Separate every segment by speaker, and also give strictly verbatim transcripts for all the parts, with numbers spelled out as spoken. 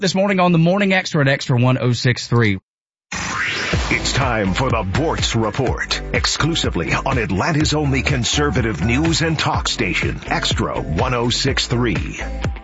Speaker 1: This morning on the Morning Extra at Extra one oh six point three.
Speaker 2: It's time for the Bortz Report, exclusively on Atlanta's only conservative news and talk station, Extra one oh six point three.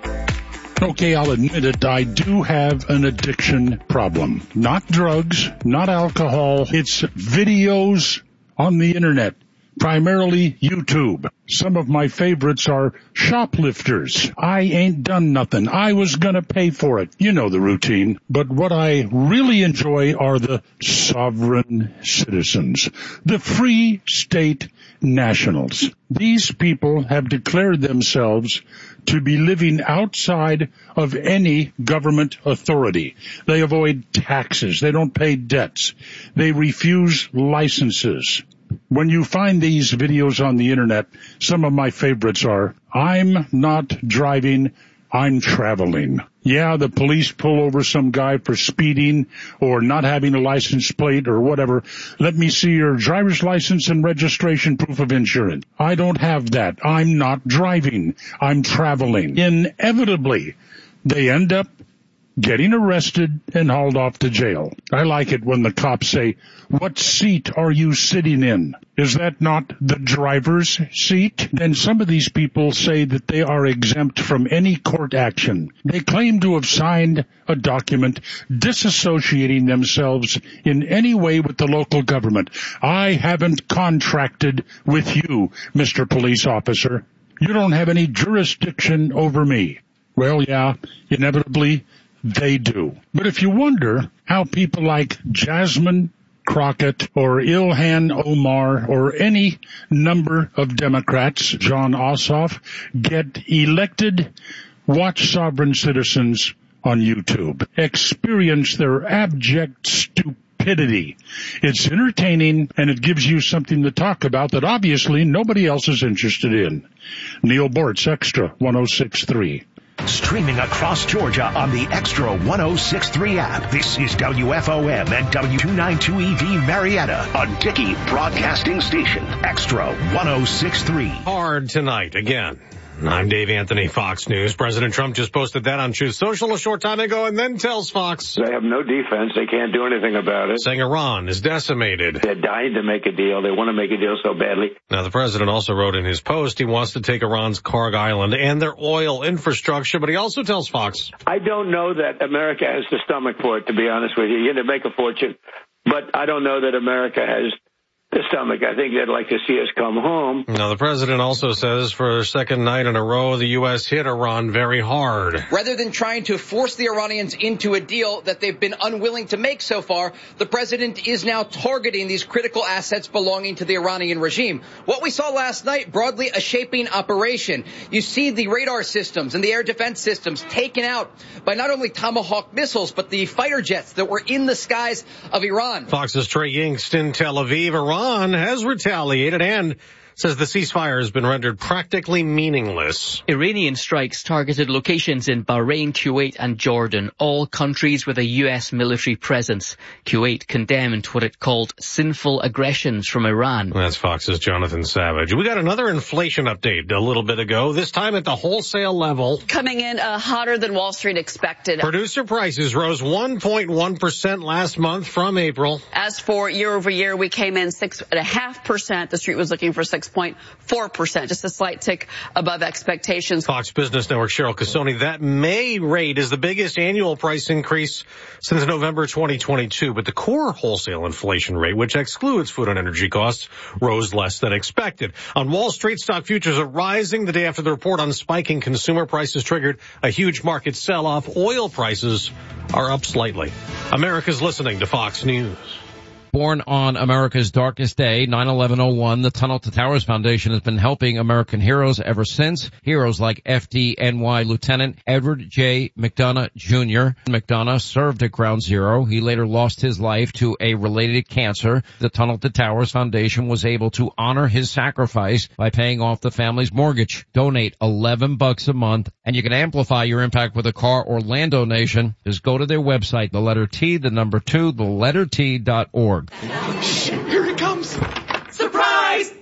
Speaker 3: Okay, I'll admit it, I do have an addiction problem. Not drugs, not alcohol, it's videos on the internet. Primarily YouTube. Some of my favorites are shoplifters. I ain't done nothing. I was gonna pay for it. You know the routine. But what I really enjoy are the sovereign citizens. The free state nationals. These people have declared themselves to be living outside of any government authority. They avoid taxes. They don't pay debts. They refuse licenses. When you find these videos on the internet, some of my favorites are, I'm not driving, I'm traveling. Yeah, the police pull over some guy for speeding or not having a license plate or whatever. Let me see your driver's license and registration proof of insurance. I don't have that. I'm not driving. I'm traveling. Inevitably, they end up getting arrested and hauled off to jail. I like it when the cops say, what seat are you sitting in? Is that not the driver's seat? Then some of these people say that they are exempt from any court action. They claim to have signed a document disassociating themselves in any way with the local government. I haven't contracted with you, Mister Police Officer. You don't have any jurisdiction over me. Well, yeah, inevitably, they do. But if you wonder how people like Jasmine Crockett or Ilhan Omar or any number of Democrats, John Ossoff, get elected, watch Sovereign Citizens on YouTube. Experience their abject stupidity. It's entertaining and it gives you something to talk about that obviously nobody else is interested in. Neil Bortz, Extra one oh six point three.
Speaker 2: Streaming across Georgia on the Extra one oh six point three app. This is W F O M and W two ninety-two E V Marietta, a Dickey Broadcasting Station. Extra one oh six point three.
Speaker 4: Hard tonight again. I'm Dave Anthony, Fox News. President Trump just posted that on Truth Social a short time ago and then tells Fox
Speaker 5: they have no defense. They can't do anything about it.
Speaker 4: Saying Iran is decimated.
Speaker 5: They're dying to make a deal. They want to make a deal so badly.
Speaker 4: Now, the president also wrote in his post he wants to take Iran's Karg Island and their oil infrastructure, but he also tells Fox,
Speaker 5: I don't know that America has the stomach for it, to be honest with you. You're going to make a fortune, but I don't know that America has the stomach. I think they'd like to see us come home.
Speaker 4: Now, the president also says for a second night in a row, the U S hit Iran very hard.
Speaker 6: Rather than trying to force the Iranians into a deal that they've been unwilling to make so far, the president is now targeting these critical assets belonging to the Iranian regime. What we saw last night, broadly a shaping operation. You see the radar systems and the air defense systems taken out by not only Tomahawk missiles, but the fighter jets that were in the skies of Iran.
Speaker 4: Fox's Trey Yingst in Tel Aviv. Iran Iran has retaliated and says the ceasefire has been rendered practically meaningless.
Speaker 7: Iranian strikes targeted locations in Bahrain, Kuwait and Jordan, all countries with a U S military presence. Kuwait condemned what it called sinful aggressions from Iran.
Speaker 4: That's Fox's Jonathan Savage. We got another inflation update a little bit ago, this time at the wholesale level.
Speaker 8: Coming in uh, hotter than Wall Street expected.
Speaker 4: Producer prices rose one point one percent last month from April.
Speaker 8: As for year over year, we came in six point five percent. The street was looking for six point four percent, just a slight tick above expectations.
Speaker 4: Fox Business Network Cheryl Casoni, that May rate is the biggest annual price increase since November twenty twenty-two, but the core wholesale inflation rate, which excludes food and energy costs, rose less than expected. On Wall Street, stock futures are rising the day after the report on spiking consumer prices triggered a huge market sell-off. Oil prices are up slightly. America's listening to Fox News.
Speaker 9: Born on America's darkest day, nine eleven oh one, the Tunnel to Towers Foundation has been helping American heroes ever since. Heroes like F D N Y Lieutenant Edward J. McDonough Junior McDonough served at Ground Zero. He later lost his life to a related cancer. The Tunnel to Towers Foundation was able to honor his sacrifice by paying off the family's mortgage. Donate eleven bucks a month, and you can amplify your impact with a car or land donation. Just go to their website, the letter T, the number two, the letter T dot org.
Speaker 10: Shit, here he comes. Surprise!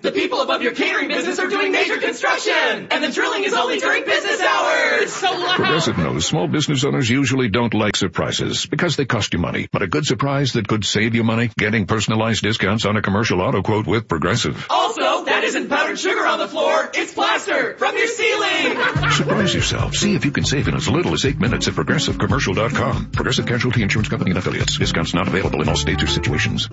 Speaker 10: The people above your catering business are doing major construction, and the drilling is only during business hours. So loud.
Speaker 11: Progressive knows small business owners usually don't like surprises because they cost you money. But a good surprise that could save you money? Getting personalized discounts on a commercial auto quote with Progressive.
Speaker 10: Also, that isn't powdered sugar on the floor. It's plaster from your ceiling.
Speaker 11: Surprise yourself. See if you can save in as little as eight minutes at Progressive Commercial dot com. Progressive Casualty Insurance Company and Affiliates. Discounts not available in all states or situations.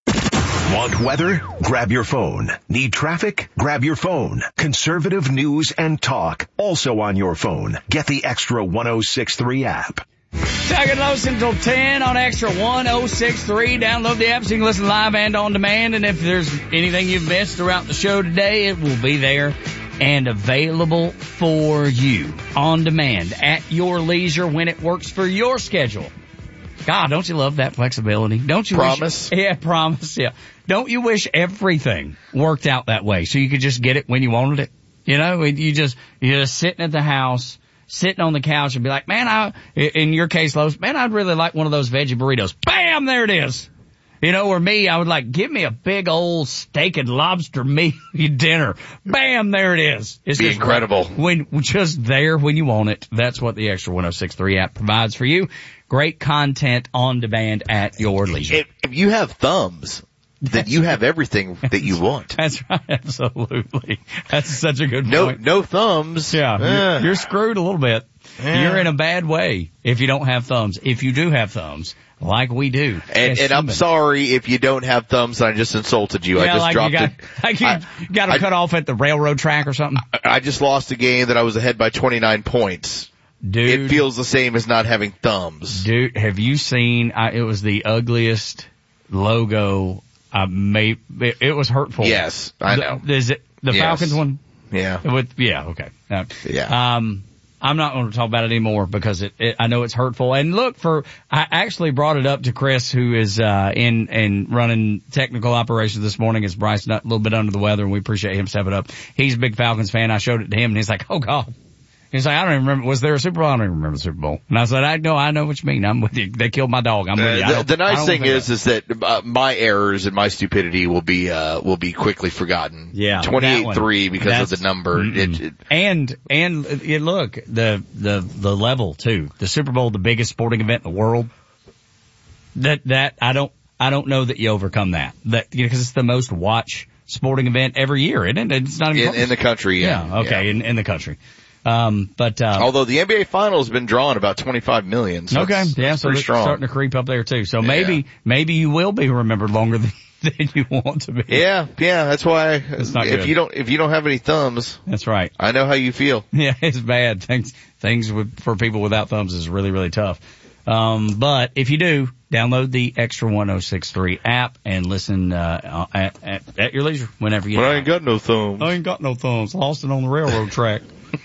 Speaker 2: Want weather? Grab your phone. Need traffic? Grab your phone. Conservative news and talk. Also on your phone. Get the Extra one oh six three app.
Speaker 1: Second low Central ten on Extra one oh six three. Download the app so you can listen live and on demand. And if there's anything you've missed throughout the show today, it will be there and available for you on demand at your leisure when it works for your schedule. God, don't you love that flexibility? Don't you
Speaker 12: promise?
Speaker 1: Wish, yeah, promise. Yeah. Don't you wish everything worked out that way so you could just get it when you wanted it? You know, you just, you're just sitting at the house, sitting on the couch and be like, man, I, in your case, Lowe's, man, I'd really like one of those veggie burritos. Bam, there it is. You know, or me, I would like, give me a big old steak and lobster meat dinner. Bam, there it is. It's
Speaker 12: be incredible.
Speaker 1: When, just there when you want it. That's what the Extra one oh six three app provides for you. Great content on demand at your leisure.
Speaker 12: If, if you have thumbs, then you have everything that you want.
Speaker 1: That's right. Absolutely. That's such a good
Speaker 12: no,
Speaker 1: point.
Speaker 12: No thumbs.
Speaker 1: Yeah.
Speaker 12: Uh.
Speaker 1: You're, you're screwed a little bit.
Speaker 12: Yeah.
Speaker 1: You're in a bad way if you don't have thumbs. If you do have thumbs, like we do.
Speaker 12: And, and I'm sorry if you don't have thumbs. I just insulted you.
Speaker 1: Yeah,
Speaker 12: I just
Speaker 1: like
Speaker 12: dropped
Speaker 1: you got,
Speaker 12: it.
Speaker 1: Like you
Speaker 12: I,
Speaker 1: got them cut off at the railroad track or something.
Speaker 12: I, I just lost a game that I was ahead by twenty-nine points.
Speaker 1: Dude.
Speaker 12: It feels the same as not having thumbs.
Speaker 1: Dude, have you seen, I, it was the ugliest logo I made. It, it was hurtful.
Speaker 12: Yes, I know.
Speaker 1: The, is it the
Speaker 12: yes.
Speaker 1: Falcons one?
Speaker 12: Yeah.
Speaker 1: With, yeah, okay. Uh,
Speaker 12: yeah.
Speaker 1: Um, I'm not going to talk about it anymore because it, it, I know it's hurtful. And look, for, I actually brought it up to Chris, who is, uh, in, and running technical operations this morning. As Bryce, not a little bit under the weather, and we appreciate him stepping up. He's a big Falcons fan. I showed it to him, and he's like, oh God. He's like, I don't even remember, was there a Super Bowl? I don't even remember the Super Bowl. And I said, I know, I know what you mean. I'm with you. They killed my dog. I'm with you.
Speaker 12: Uh, the, the nice thing is, that. is that uh, my errors and my stupidity will be, uh, will be quickly forgotten.
Speaker 1: Yeah.
Speaker 12: twenty-eight three because That's, of the number. It, it,
Speaker 1: and, and, it, look, the, the, the level too. The Super Bowl, the biggest sporting event in the world. That, that, I don't, I don't know that you overcome that. That, you know, cause it's the most watched sporting event every year, isn't it? It's not even
Speaker 12: in, in the country, yeah.
Speaker 1: Yeah, okay, yeah. In, in the country. Um, but, uh,
Speaker 12: although the N B A finals have been drawn about twenty-five million. So
Speaker 1: okay.
Speaker 12: It's,
Speaker 1: yeah.
Speaker 12: it's
Speaker 1: So it's
Speaker 12: strong.
Speaker 1: starting to creep up there too. So maybe, yeah. maybe you will be remembered longer than, than you want to be.
Speaker 12: Yeah. Yeah. That's why
Speaker 1: it's not
Speaker 12: if
Speaker 1: good.
Speaker 12: you don't, if you don't have any thumbs.
Speaker 1: That's right.
Speaker 12: I know how you feel.
Speaker 1: Yeah. It's bad. Things, things with, for people without thumbs is really, really tough. Um, but if you do, download the Extra one oh six three app and listen, uh, at, at, at your leisure whenever you
Speaker 12: But I ain't got no thumbs.
Speaker 1: I ain't got no thumbs. Lost it on the railroad track.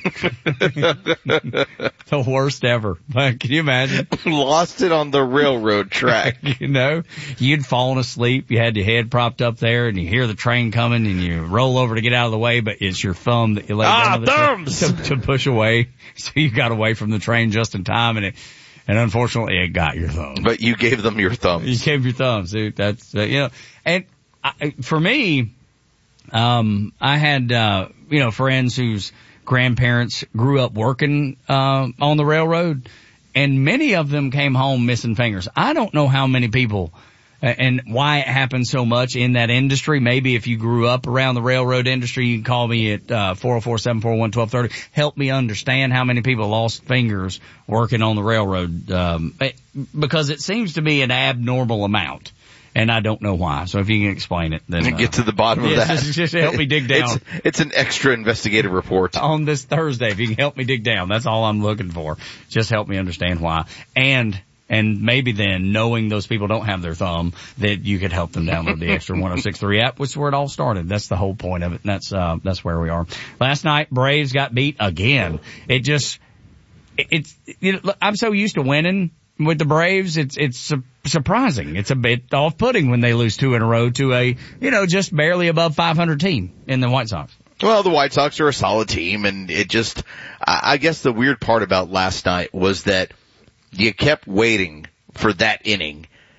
Speaker 1: The worst ever. Can you imagine?
Speaker 12: Lost it on the railroad track.
Speaker 1: You know, you'd fallen asleep. You had your head propped up there and you hear the train coming and you roll over to get out of the way, but it's your thumb that you let
Speaker 12: ah,
Speaker 1: down the
Speaker 12: thumbs!
Speaker 1: To, to push away. So you got away from the train just in time and it, and unfortunately it got your thumb.
Speaker 12: But you gave them your thumbs.
Speaker 1: You gave your thumbs, dude. That's, uh, you know, and I, for me, um, I had, uh, you know, friends whose grandparents grew up working, uh, on the railroad, and many of them came home missing fingers. I don't know how many people, uh, and why it happens so much in that industry. Maybe if you grew up around the railroad industry, you can call me at, uh, four oh four, seven four one, one two three oh. Help me understand how many people lost fingers working on the railroad, um, because it seems to be an abnormal amount. And I don't know why. So if you can explain it, then uh,
Speaker 12: get to the bottom
Speaker 1: yes,
Speaker 12: of that.
Speaker 1: Just, just help me dig down.
Speaker 12: It's, it's an extra investigative report
Speaker 1: on this Thursday. If you can help me dig down, that's all I'm looking for. Just help me understand why. And and maybe then, knowing those people don't have their thumb, that you could help them download the Extra one oh six three app, which is where it all started. That's the whole point of it. And that's uh that's where we are. Last night, Braves got beat again. It just it, it's you know, I'm so used to winning with the Braves. It's it's su- surprising. It's a bit off-putting when they lose two in a row to a, you know, just barely above five hundred team in the White Sox.
Speaker 12: Well, the White Sox are a solid team, and it just, I guess the weird part about last night was that you kept waiting for that inning.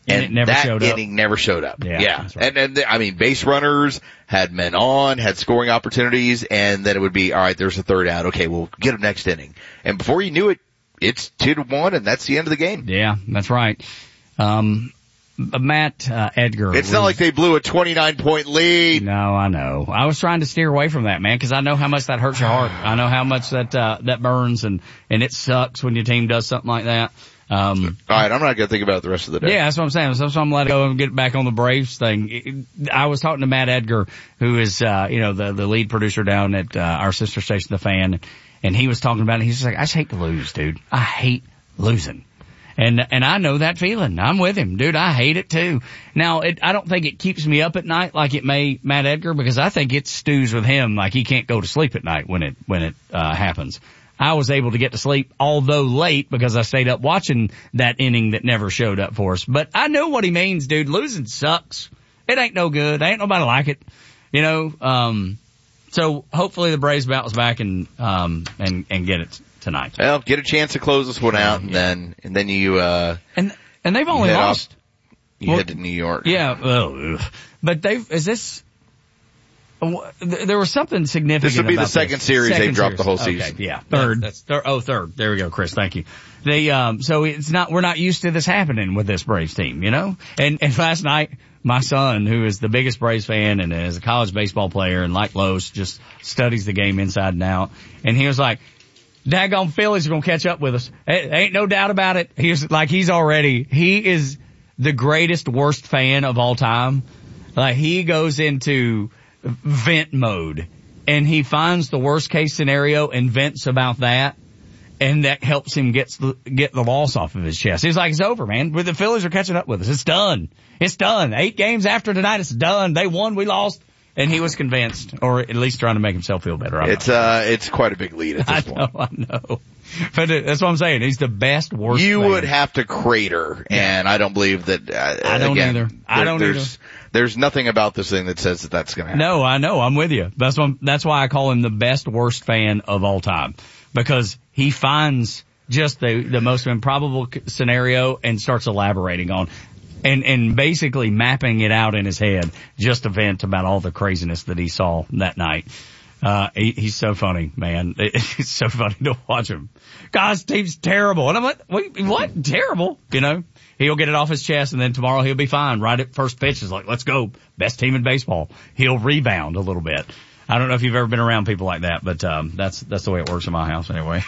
Speaker 12: And,
Speaker 1: it never
Speaker 12: that
Speaker 1: showed up.
Speaker 12: inning never showed up.
Speaker 1: Yeah,
Speaker 12: yeah.
Speaker 1: that's right.
Speaker 12: And, and, I mean, base runners had men on, had scoring opportunities, and then it would be, all right, there's a third out. Okay, we'll get him next inning. And before you knew it, it's two to one, and that's the end of the game.
Speaker 1: Yeah, that's right. Um, Matt uh, Edgar.
Speaker 12: It's
Speaker 1: was,
Speaker 12: not like they blew a twenty-nine point lead.
Speaker 1: No, I know. I was trying to steer away from that, man, because I know how much that hurts your heart. I know how much that uh, that burns, and and it sucks when your team does something like that. Um,
Speaker 12: All right, I'm not going to think about it the rest of the day.
Speaker 1: Yeah, that's what I'm saying. So, so I'm letting go and get back on the Braves thing. I was talking to Matt Edgar, who is, uh, you know, the, the lead producer down at, uh, our sister station, The Fan, and he was talking about it. He's just like, I just hate to lose, dude. I hate losing. And, and I know that feeling. I'm with him, dude. I hate it too. Now, it, I don't think it keeps me up at night like it may Matt Edgar, because I think it stews with him like he can't go to sleep at night when it, when it, uh, happens. I was able to get to sleep, although late, because I stayed up watching that inning that never showed up for us. But I know what he means, dude. Losing sucks. It ain't no good. Ain't nobody like it. You know, um, so hopefully the Braves bounce back and, um, and, and get it tonight.
Speaker 12: Well, get a chance to close this one out, and then, and then you, uh,
Speaker 1: and, and they've only lost.
Speaker 12: Off, you
Speaker 1: well,
Speaker 12: head to New York.
Speaker 1: Yeah, well, but they've, is this, there was something significant.
Speaker 12: This would be
Speaker 1: about
Speaker 12: the second
Speaker 1: this.
Speaker 12: series
Speaker 1: second
Speaker 12: they've dropped
Speaker 1: series.
Speaker 12: the whole
Speaker 1: Okay,
Speaker 12: season.
Speaker 1: yeah, third. That's, that's third. Oh, third. There we go, Chris. Thank you. They, um, so it's not, we're not used to this happening with this Braves team, you know? And, and last night, my son, who is the biggest Braves fan and is a college baseball player and like Los, just studies the game inside and out. And he was like, daggone Phillies are going to catch up with us. Ain't, ain't no doubt about it. He was like, he's already, he is the greatest worst fan of all time. Like, he goes into vent mode, and he finds the worst case scenario and vents about that, and that helps him get the, get the loss off of his chest. He's like, it's over, man. The Phillies are catching up with us. It's done. It's done. Eight games after tonight, it's done. They won, we lost. And he was convinced, or at least trying to make himself feel better. I'm
Speaker 12: it's uh, it's quite a big lead at this
Speaker 1: I
Speaker 12: point.
Speaker 1: know, I know. But it, that's what I'm saying. He's the best worst.
Speaker 12: You
Speaker 1: fan.
Speaker 12: would have to crater, and I don't believe that. Uh,
Speaker 1: I don't
Speaker 12: again,
Speaker 1: either. I
Speaker 12: there,
Speaker 1: don't
Speaker 12: there's,
Speaker 1: either.
Speaker 12: There's nothing about this thing that says that that's going to happen.
Speaker 1: No, I know. I'm with you. That's why. That's why I call him the best worst fan of all time, because he finds just the the most improbable scenario and starts elaborating on. And, and basically mapping it out in his head, just a vent about all the craziness that he saw that night. Uh, he, he's so funny, man. It's so funny to watch him. God's team's terrible. And I'm like, wait, what? Terrible? You know, he'll get it off his chest, and then tomorrow he'll be fine. Right at first pitch is like, let's go. Best team in baseball. He'll rebound a little bit. I don't know if you've ever been around people like that, but, um, that's, that's the way it works in my house anyway.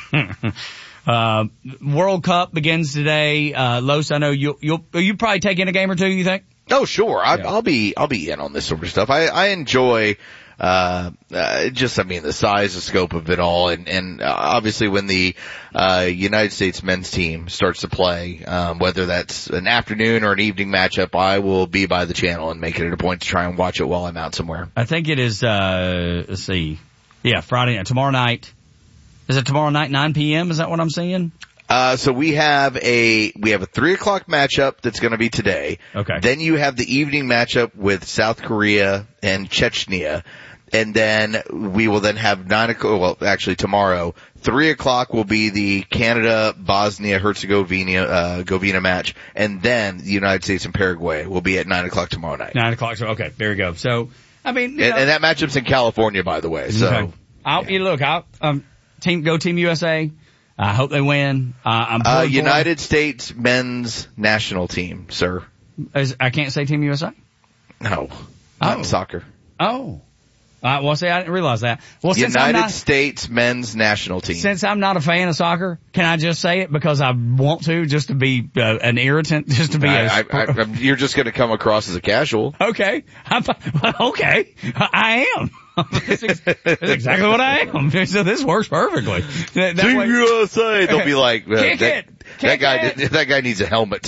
Speaker 1: Uh, World Cup begins today. Uh, Los, I know you, you'll, you probably take in a game or two, you think?
Speaker 12: Oh, sure. I,
Speaker 1: Yeah.
Speaker 12: I'll be, I'll be in on this sort of stuff. I, I enjoy, uh, uh, just, I mean, the size, the scope of it all. And, and uh, obviously when the, uh, United States men's team starts to play, um, whether that's an afternoon or an evening matchup, I will be by the channel and make it a point to try and watch it while I'm out somewhere.
Speaker 1: I think it is, uh, let's see. Yeah, Friday, tomorrow night. Is it tomorrow night, nine p.m.? Is that what I'm seeing?
Speaker 12: Uh, so we have a, we have a three o'clock matchup that's going to be today.
Speaker 1: Okay.
Speaker 12: Then you have the evening matchup with South Korea and Chechnya. And then we will then have nine o'clock, well, actually tomorrow, three o'clock will be the Canada, Bosnia, Herzegovina, uh, Govina match. And then the United States and Paraguay will be at nine o'clock tomorrow night.
Speaker 1: Nine o'clock. So, okay, there you go. So, I mean, you
Speaker 12: And,
Speaker 1: know,
Speaker 12: and that matchup's in California, by the way. So.
Speaker 1: okay. I'll, you look, I'll, um, team, go Team U S A. I hope they win. Uh, I'm
Speaker 12: Uh,
Speaker 1: pulling for
Speaker 12: United States men's national team, sir.
Speaker 1: Is, I can't say Team U S A?
Speaker 12: No. Not
Speaker 1: Oh.
Speaker 12: in soccer.
Speaker 1: Oh. Uh, well, see, I didn't realize that. Well, since I'm
Speaker 12: United
Speaker 1: not,
Speaker 12: States men's national team.
Speaker 1: since I'm not a fan of soccer, can I just say it because I want to, just to be uh, an irritant, just to be
Speaker 12: I,
Speaker 1: a...
Speaker 12: I, I, you're just going to come across as a casual.
Speaker 1: Okay. I'm, okay. I am. that's, ex- that's exactly what I am. So this works perfectly. That, that
Speaker 12: Team
Speaker 1: way-
Speaker 12: U S A. They'll be like, uh,
Speaker 1: Kick
Speaker 12: that,
Speaker 1: it.
Speaker 12: that
Speaker 1: Kick
Speaker 12: guy,
Speaker 1: it.
Speaker 12: did- that guy needs a helmet.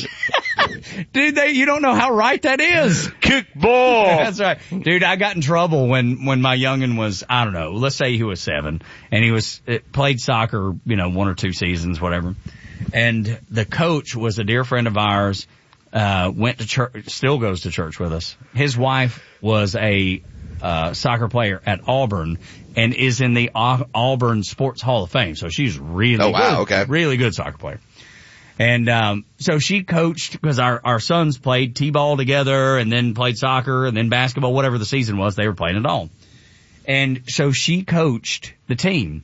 Speaker 1: Dude, they, you don't know how right that is.
Speaker 12: Kick ball.
Speaker 1: That's right. Dude, I got in trouble when, when my youngin was, I don't know, let's say he was seven, and he was, it played soccer, you know, one or two seasons, whatever. And the coach was a dear friend of ours, uh, went to church, still goes to church with us. His wife was a, uh, soccer player at Auburn and is in the Au- Auburn Sports Hall of Fame. So she's really
Speaker 12: Oh, wow,
Speaker 1: good.
Speaker 12: okay.
Speaker 1: Really good soccer player. And, um, so she coached because our, our sons played T-ball together and then played soccer and then basketball, whatever the season was, they were playing it all. And so she coached the team.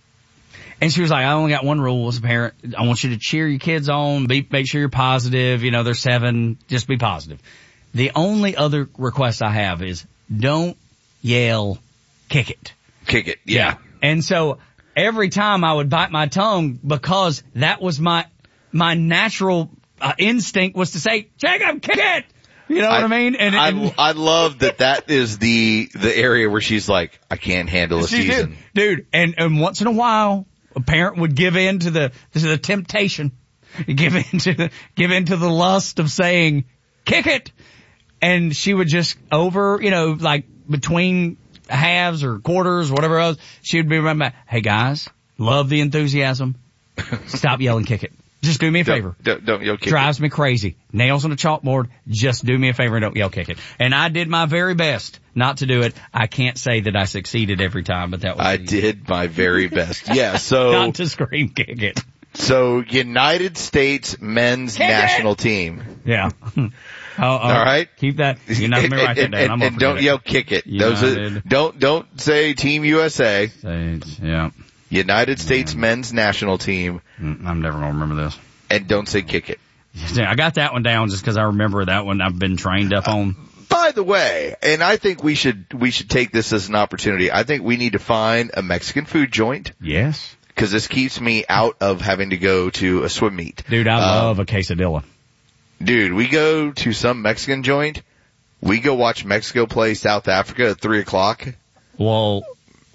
Speaker 1: And she was like, I only got one rule as a parent. I want you to cheer your kids on, be, make sure you're positive. You know, they're seven. Just be positive. The only other request I have is don't yell, kick it.
Speaker 12: Kick it. Yeah. yeah.
Speaker 1: And so every time I would bite my tongue because that was my, my natural uh, instinct was to say, Jacob, kick it. You know what I, I mean? And, and
Speaker 12: I, I love that that is the, the area where she's like, I can't handle a season.
Speaker 1: Did. Dude, and, and once in a while, a parent would give in to the, to the temptation, give in to the, give in to the lust of saying, kick it. And she would just over, you know, like between halves or quarters, whatever else, she would be remembering, hey guys, love the enthusiasm. Stop yelling, kick it. Just do me a favor.
Speaker 12: Don't, don't, don't yell, kick
Speaker 1: Drives
Speaker 12: it.
Speaker 1: me crazy. Nails on a chalkboard. Just do me a favor and don't yell, kick it. And I did my very best not to do it. I can't say that I succeeded every time, but that was
Speaker 12: I
Speaker 1: easy.
Speaker 12: did my very best. Yeah, so.
Speaker 1: Not to scream, kick it.
Speaker 12: So United States men's
Speaker 1: kick
Speaker 12: national
Speaker 1: it.
Speaker 12: team.
Speaker 1: Yeah. Oh, oh,
Speaker 12: all right.
Speaker 1: Keep that. You're not going to write that down.
Speaker 12: And,
Speaker 1: I'm
Speaker 12: and don't
Speaker 1: it.
Speaker 12: yell, kick it. Those are, don't, don't say Team U S A.
Speaker 1: States, yeah.
Speaker 12: United States Man. men's national team.
Speaker 1: I'm never going to remember this.
Speaker 12: And don't say kick it.
Speaker 1: Yeah, I got that one down just because I remember that one I've been trained up on.
Speaker 12: Uh, by the way, and I think we should, we should take this as an opportunity. I think we need to find a Mexican food joint.
Speaker 1: Yes.
Speaker 12: Cause this keeps me out of having to go to a swim meet.
Speaker 1: Dude, I
Speaker 12: um,
Speaker 1: love a quesadilla.
Speaker 12: Dude, we go to some Mexican joint. We go watch Mexico play South Africa at three o'clock.
Speaker 1: Well,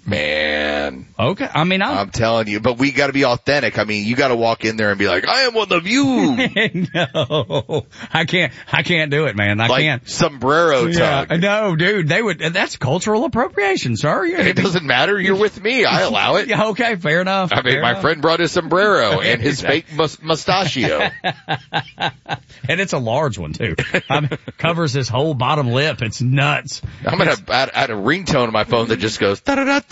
Speaker 12: man.
Speaker 1: Okay. I mean, I'm,
Speaker 12: I'm telling you, but we gotta be authentic. I mean, you gotta walk in there and be like, I am one of you.
Speaker 1: No, I can't, I can't do it, man. I
Speaker 12: like
Speaker 1: can't.
Speaker 12: Sombrero
Speaker 1: yeah,
Speaker 12: tongue.
Speaker 1: No, dude, they would, that's cultural appropriation, sir. You're,
Speaker 12: it doesn't matter. You're with me. I allow it.
Speaker 1: Yeah, okay, fair enough.
Speaker 12: I mean,
Speaker 1: fair
Speaker 12: my
Speaker 1: enough.
Speaker 12: friend brought his sombrero and his fake mus- mustachio.
Speaker 1: And it's a large one too. I mean, covers his whole bottom lip. It's nuts.
Speaker 12: I'm gonna add, add a ringtone on my phone that just goes,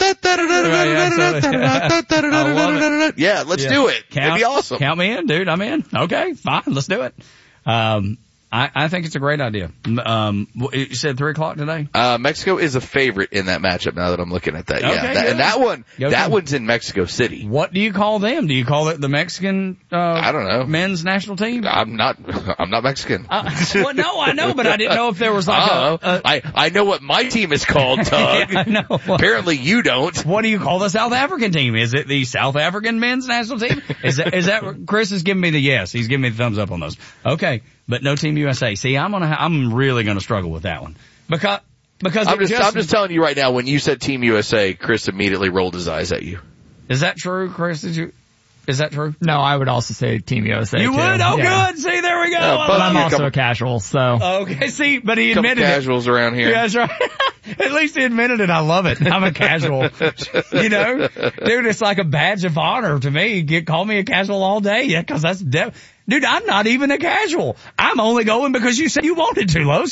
Speaker 12: yeah, let's
Speaker 1: yeah.
Speaker 12: do it.
Speaker 1: Count,
Speaker 12: It'd be awesome.
Speaker 1: Count me in, dude. I'm in. Okay, fine. Let's do it. Um, I, I think it's a great idea. Um, you said three o'clock today?
Speaker 12: Uh, Mexico is a favorite in that matchup now that I'm looking at that.
Speaker 1: Okay,
Speaker 12: yeah. That, and that one,
Speaker 1: okay.
Speaker 12: that one's in Mexico City.
Speaker 1: What do you call them? Do you call it the Mexican, uh,
Speaker 12: I don't know.
Speaker 1: men's national team?
Speaker 12: I'm not, I'm not Mexican.
Speaker 1: Uh, well, no, I know, but I didn't know if there was like
Speaker 12: uh,
Speaker 1: a, a,
Speaker 12: I, I know what my team is called, Doug.
Speaker 1: yeah, I know.
Speaker 12: Apparently you don't.
Speaker 1: What do you call the South African team? Is it the South African men's national team? Is that, is that, Chris is giving me the yes. He's giving me the thumbs up on those. Okay. But no Team U S A. See, I'm gonna, I'm really gonna struggle with that one. Because, because
Speaker 12: I'm just,
Speaker 1: just,
Speaker 12: I'm just telling you right now, when you said Team U S A, Chris immediately rolled his eyes at you.
Speaker 1: Is that true, Chris? Did you, is that true?
Speaker 13: No, I would also say Team U S A.
Speaker 1: You
Speaker 13: too.
Speaker 1: would? Oh,
Speaker 13: yeah.
Speaker 1: good. See, there we go.
Speaker 12: Yeah,
Speaker 13: But I'm also
Speaker 12: couple,
Speaker 13: a casual, so.
Speaker 1: Okay, see, but he
Speaker 12: couple
Speaker 1: admitted
Speaker 12: casuals
Speaker 1: it.
Speaker 12: around here.
Speaker 1: Yeah, that's right. At least he admitted it. I love it. I'm a casual. You know? Dude, it's like a badge of honor to me. Get, call me a casual all day. Yeah, cause that's de- Dude, I'm not even a casual. I'm only going because you said you wanted to, Los.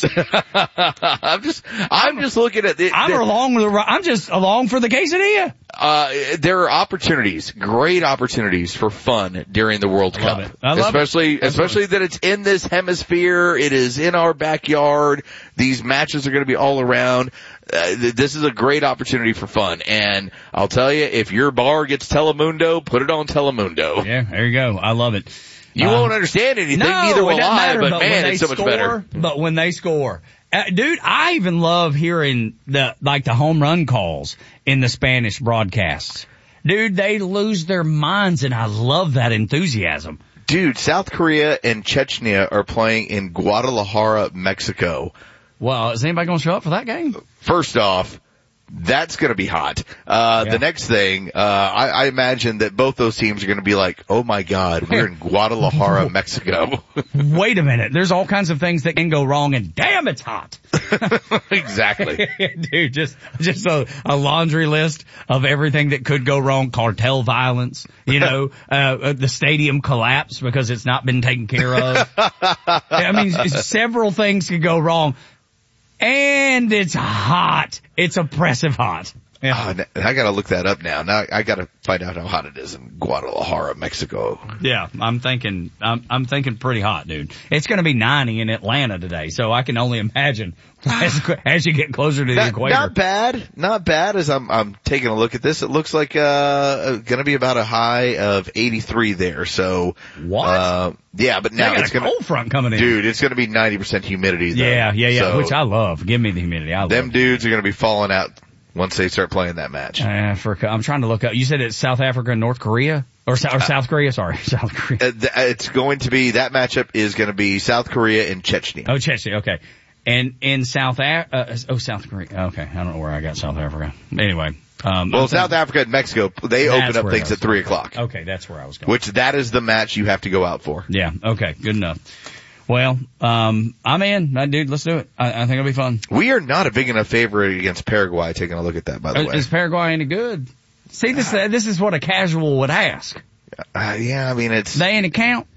Speaker 12: I'm just, I'm just looking at the,
Speaker 1: I'm
Speaker 12: the,
Speaker 1: along with the, I'm just along for the quesadilla.
Speaker 12: Uh, there are opportunities, great opportunities for fun during the World
Speaker 1: I
Speaker 12: Cup.
Speaker 1: love it. I love
Speaker 12: especially,
Speaker 1: it.
Speaker 12: especially that it's in this hemisphere. It is in our backyard. These matches are going to be all around. Uh, th- this is a great opportunity for fun. And I'll tell you, if your bar gets Telemundo, put it on Telemundo.
Speaker 1: Yeah, there you go. I love it.
Speaker 12: You
Speaker 1: uh,
Speaker 12: won't understand anything,
Speaker 1: no,
Speaker 12: neither will
Speaker 1: it doesn't
Speaker 12: I,
Speaker 1: matter,
Speaker 12: but,
Speaker 1: but
Speaker 12: man,
Speaker 1: when
Speaker 12: it's
Speaker 1: they
Speaker 12: so much
Speaker 1: score,
Speaker 12: better.
Speaker 1: But when they score, uh, dude, I even love hearing the, like the home run calls in the Spanish broadcasts. Dude, they lose their minds and I love that enthusiasm.
Speaker 12: Dude, South Korea and Chechnya are playing in Guadalajara, Mexico.
Speaker 1: Well, is anybody going to show up for that game?
Speaker 12: First off, that's going to be hot. Uh,
Speaker 1: Yeah.
Speaker 12: the next thing, uh, I, I imagine that both those teams are going to be like, oh my God, we're in Guadalajara, Mexico.
Speaker 1: Wait a minute. There's all kinds of things that can go wrong and damn, it's hot.
Speaker 12: Exactly.
Speaker 1: Dude, just, just a, a laundry list of everything that could go wrong. Cartel violence, you know, uh, the stadium collapse because it's not been taken care of. I mean, several things could go wrong. And it's hot. It's oppressive hot.
Speaker 12: Oh, I gotta look that up now. Now I gotta find out how hot it is in Guadalajara, Mexico.
Speaker 1: Yeah, I'm thinking, I'm, I'm thinking pretty hot, dude. It's gonna be ninety in Atlanta today, so I can only imagine as, as you get closer to the
Speaker 12: not,
Speaker 1: equator.
Speaker 12: Not bad, not bad as I'm, I'm taking a look at this. It looks like, uh, gonna be about a high of eighty-three there, so.
Speaker 1: What?
Speaker 12: Uh, yeah, but now
Speaker 1: they got
Speaker 12: it's
Speaker 1: a
Speaker 12: gonna,
Speaker 1: cold front coming in.
Speaker 12: Dude, it's gonna be ninety percent humidity though.
Speaker 1: Yeah, yeah, yeah,
Speaker 12: so
Speaker 1: which I love. Give me the humidity. I love
Speaker 12: them
Speaker 1: it.
Speaker 12: dudes are gonna be falling out once they start playing that match.
Speaker 1: Africa. I'm trying to look up. You said it's South Africa and North Korea? Or, or South Korea? Sorry, South Korea.
Speaker 12: Uh, th- it's going to be, that matchup is going to be South Korea and Chechnya.
Speaker 1: Oh, Chechnya, okay. And in South, Af- uh, oh, South Korea. Okay, I don't know where I got South Africa. Anyway. Um,
Speaker 12: well, South Africa and Mexico, they open up things at three o'clock.
Speaker 1: Okay, that's where I was going.
Speaker 12: Which that is the match you have to go out for.
Speaker 1: Yeah, okay, good enough. Well, um, I'm in. Uh, dude, let's do it. I, I think it'll be fun.
Speaker 12: We are not a big enough favorite against Paraguay, taking a look at that, by the
Speaker 1: uh,
Speaker 12: way.
Speaker 1: Is Paraguay any good? See, this uh, this is what a casual would ask.
Speaker 12: Uh, yeah, I mean, it's...
Speaker 1: They ain't count?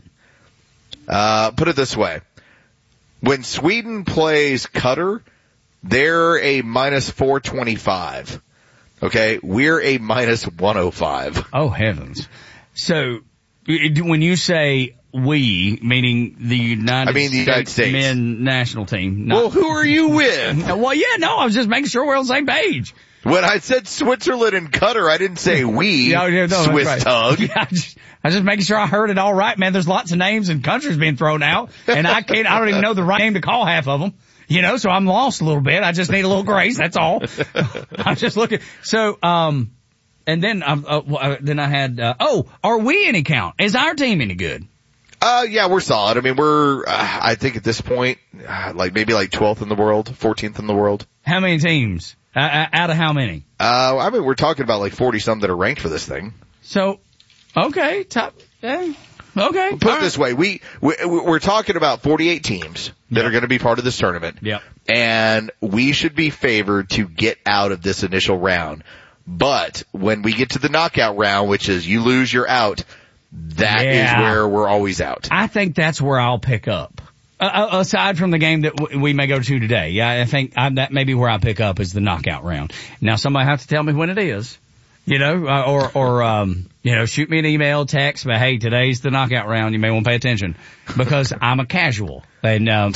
Speaker 12: Uh, put it this way. When Sweden plays Qatar, they're a minus four twenty-five. Okay? We're a minus one oh five.
Speaker 1: Oh, heavens. So, when you say we, meaning the United,
Speaker 12: I mean, the United
Speaker 1: States,
Speaker 12: States
Speaker 1: men national team. Not,
Speaker 12: well, who are you with?
Speaker 1: Well, yeah, no, I was just making sure we're on the same page.
Speaker 12: When I said Switzerland and Qatar, I didn't say we,
Speaker 1: no, no, no,
Speaker 12: Swiss
Speaker 1: right.
Speaker 12: tug.
Speaker 1: Yeah, I just, I was just making sure I heard it all right, man. There's lots of names and countries being thrown out, and I can't, I don't even know the right name to call half of them. You know, so I'm lost a little bit. I just need a little grace, that's all. I'm just looking. So, um, and then, uh, uh, then I had, uh, oh, are we any count? Is our team any good?
Speaker 12: Uh, yeah, we're solid. I mean, we're, uh, I think at this point, uh, like maybe like twelfth in the world, fourteenth in the world.
Speaker 1: How many teams? Uh, out of how many?
Speaker 12: Uh, I mean, we're talking about like forty some that are ranked for this thing.
Speaker 1: So, okay, top, eh, okay.
Speaker 12: Put it this way, we, we, we're talking about forty-eight teams that
Speaker 1: yep.
Speaker 12: are going to be part of this tournament.
Speaker 1: Yep.
Speaker 12: And we should be favored to get out of this initial round. But when we get to the knockout round, which is you lose, you're out, that
Speaker 1: yeah.
Speaker 12: is where we're always out.
Speaker 1: I think that's where I'll pick up. Uh, aside from the game that w- we may go to today, yeah, I think I, that may be where I pick up is the knockout round. Now, somebody have to tell me when it is, you know, uh, or or um, you know, shoot me an email, text, but hey, today's the knockout round. You may want to pay attention because I'm a casual, and um,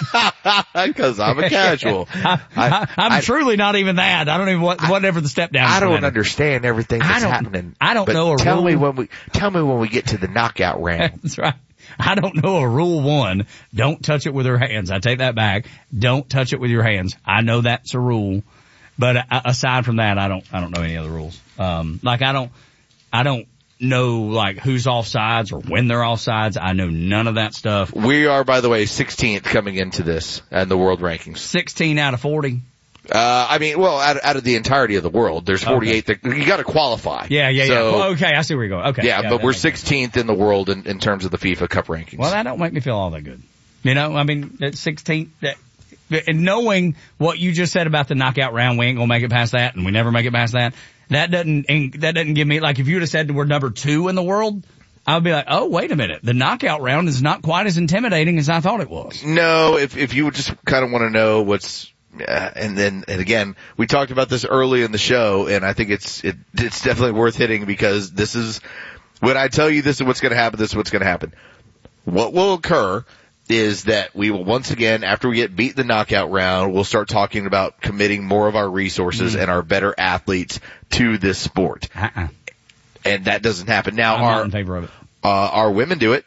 Speaker 12: because I'm a casual.
Speaker 1: I, I, I'm I, truly not even that. I don't even what whatever the step down.
Speaker 12: I don't
Speaker 1: planning.
Speaker 12: understand everything that's
Speaker 1: I
Speaker 12: happening.
Speaker 1: I don't
Speaker 12: but
Speaker 1: know a
Speaker 12: tell
Speaker 1: rule.
Speaker 12: me when we tell me when we get to the knockout round.
Speaker 1: That's right. I don't know a rule one. Don't touch it with your hands. I take that back. Don't touch it with your hands. I know that's a rule, but aside from that, I don't. I don't know any other rules. Um, like I don't. I don't know like who's offsides or when they're offsides. I know none of that stuff.
Speaker 12: We are, by the way, sixteenth coming into this and the world rankings.
Speaker 1: sixteen out of forty.
Speaker 12: Uh, I mean, well, out, out of the entirety of the world, there's forty-eight okay. that, you gotta qualify.
Speaker 1: Yeah, yeah,
Speaker 12: so,
Speaker 1: yeah. Well, okay, I see where you're going. Okay.
Speaker 12: Yeah,
Speaker 1: yeah
Speaker 12: but we're sixteenth in the world in, in terms of the FIFA Cup rankings.
Speaker 1: Well, that don't make me feel all that good. You know, I mean, at sixteenth, that, and knowing what you just said about the knockout round, we ain't gonna make it past that, and we never make it past that. That doesn't, that doesn't give me, like, if you'd have said we're number two in the world, I would be like, oh, wait a minute. The knockout round is not quite as intimidating as I thought it was.
Speaker 12: No, if, if you just kind of want to know what's, Uh, and then, and again, we talked about this early in the show, and I think it's, it, it's definitely worth hitting because this is, when I tell you this is what's gonna happen, this is what's gonna happen. What will occur is that we will once again, after we get beat in the knockout round, we'll start talking about committing more of our resources mm. and our better athletes to this sport.
Speaker 1: Uh-uh.
Speaker 12: And that doesn't happen. Now,
Speaker 1: I'm
Speaker 12: our,
Speaker 1: not in favor of it.
Speaker 12: Uh, our women do it,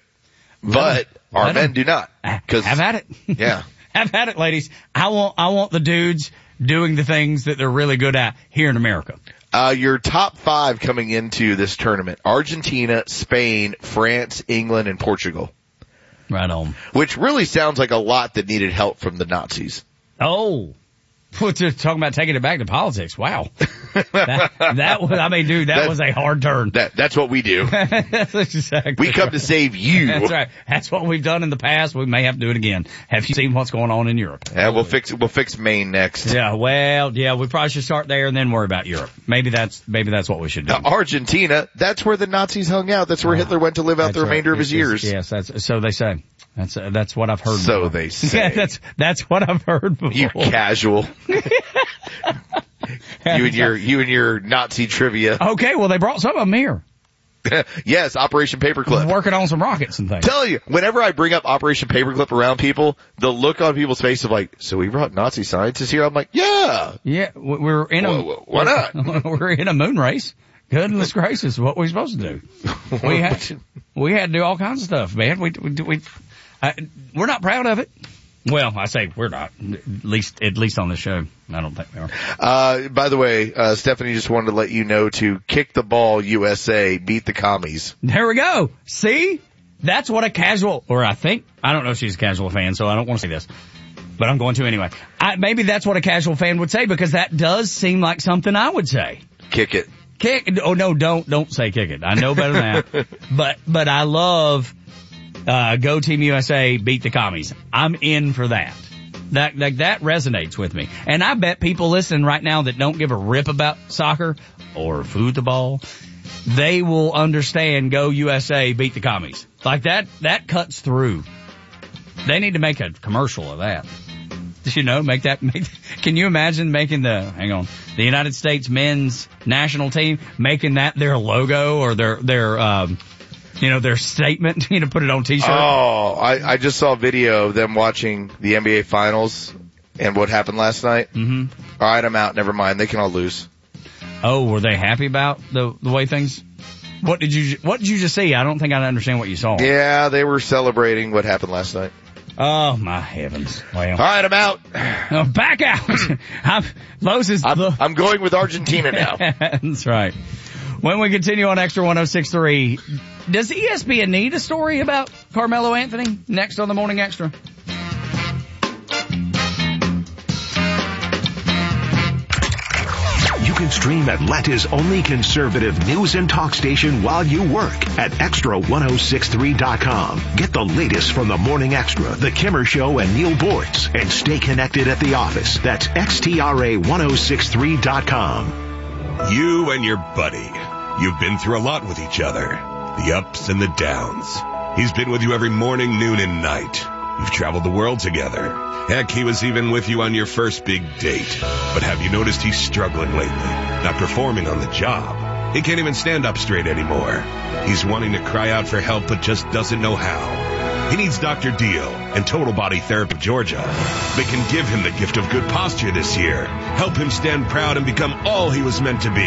Speaker 12: but
Speaker 1: no,
Speaker 12: our men
Speaker 1: them.
Speaker 12: do not.
Speaker 1: Cause, have at it.
Speaker 12: Yeah.
Speaker 1: Have at it, ladies. I want, I want the dudes doing the things that they're really good at here in America.
Speaker 12: Uh, your top five coming into this tournament: Argentina, Spain, France, England, and Portugal.
Speaker 1: Right on.
Speaker 12: Which really sounds like a lot that needed help from the Nazis.
Speaker 1: Oh. Talking about taking it back to politics. Wow. that, that was, I mean, dude, that, that was a hard turn.
Speaker 12: That, that's what we do.
Speaker 1: That's exactly
Speaker 12: we come
Speaker 1: right.
Speaker 12: to save you.
Speaker 1: That's right. That's what we've done in the past. We may have to do it again. Have you seen what's going on in Europe?
Speaker 12: Yeah, we'll fix, we'll fix Maine next.
Speaker 1: Yeah, well, yeah, we probably should start there and then worry about Europe. Maybe that's, maybe that's what we should do.
Speaker 12: Uh, Argentina, that's where the Nazis hung out. That's where uh, Hitler went to live out the remainder
Speaker 1: right.
Speaker 12: of his
Speaker 1: it's,
Speaker 12: years.
Speaker 1: Yes, that's, so they say. That's, uh, that's what I've heard.
Speaker 12: So
Speaker 1: before.
Speaker 12: they say.
Speaker 1: Yeah, that's, that's what I've heard before.
Speaker 12: You casual. You and your, you and your Nazi trivia.
Speaker 1: Okay, well, they brought some of them here.
Speaker 12: Yes, Operation Paperclip.
Speaker 1: Working on some rockets and things.
Speaker 12: Tell you, whenever I bring up Operation Paperclip around people, the look on people's face of like, so we brought Nazi scientists here? I'm like, yeah.
Speaker 1: Yeah, we're in a,
Speaker 12: Whoa, why not?
Speaker 1: We're in a moon race. Goodness gracious, what we supposed to do? We had, we had to do all kinds of stuff, man. We, we, we, I, we're not proud of it. Well, I say we're not, at least, at least on this show. I don't think we are.
Speaker 12: Uh, by the way, uh, Stephanie just wanted to let you know to kick the ball U S A, beat the commies.
Speaker 1: There we go. See? That's what a casual, or I think, I don't know if she's a casual fan, so I don't want to say this, but I'm going to anyway. I, maybe that's what a casual fan would say, because that does seem like something I would say.
Speaker 12: Kick it.
Speaker 1: Kick, oh no, don't, don't say kick it. I know better than that. but, but I love, uh, go Team U S A, beat the commies. I'm in for that. That, like, that resonates with me. And I bet people listening right now that don't give a rip about soccer or football, they will understand go U S A, beat the commies. Like that, that cuts through. They need to make a commercial of that. You know, make that, make, can you imagine making the, hang on, the United States men's national team, making that their logo or their, their, um, you know, their statement, you know, put it on t-shirt?
Speaker 12: Oh, I, I just saw a video of them watching the N B A finals and what happened last night.
Speaker 1: Mm-hmm.
Speaker 12: All right, I'm out. Never mind. They can all lose.
Speaker 1: Oh, were they happy about the, the way things, what did you, what did you just see? I don't think I understand what you saw.
Speaker 12: Yeah, they were celebrating what happened last night.
Speaker 1: Oh my heavens! Well,
Speaker 12: all right, I'm out.
Speaker 1: No, back out. I'm, Los is
Speaker 12: I'm,
Speaker 1: the...
Speaker 12: I'm going with Argentina now.
Speaker 1: That's right. When we continue on Extra one oh six point three, does E S P N need a story about Carmelo Anthony next on the Morning Extra?
Speaker 2: You can stream Atlanta's only conservative news and talk station while you work at extra ten sixty-three dot com. Get the latest from the Morning Extra, The Kimmer Show, and Neil Boyce, and stay connected at the office. That's extra ten sixty-three dot com.
Speaker 14: You and your buddy, you've been through a lot with each other, the ups and the downs. He's been with you every morning, noon, and night. You've traveled the world together. Heck, he was even with you on your first big date. But have you noticed he's struggling lately? Not performing on the job. He can't even stand up straight anymore. He's wanting to cry out for help but just doesn't know how. He needs Doctor Deal and Total Body Therapy Georgia. They can give him the gift of good posture this year, help him stand proud and become all he was meant to be.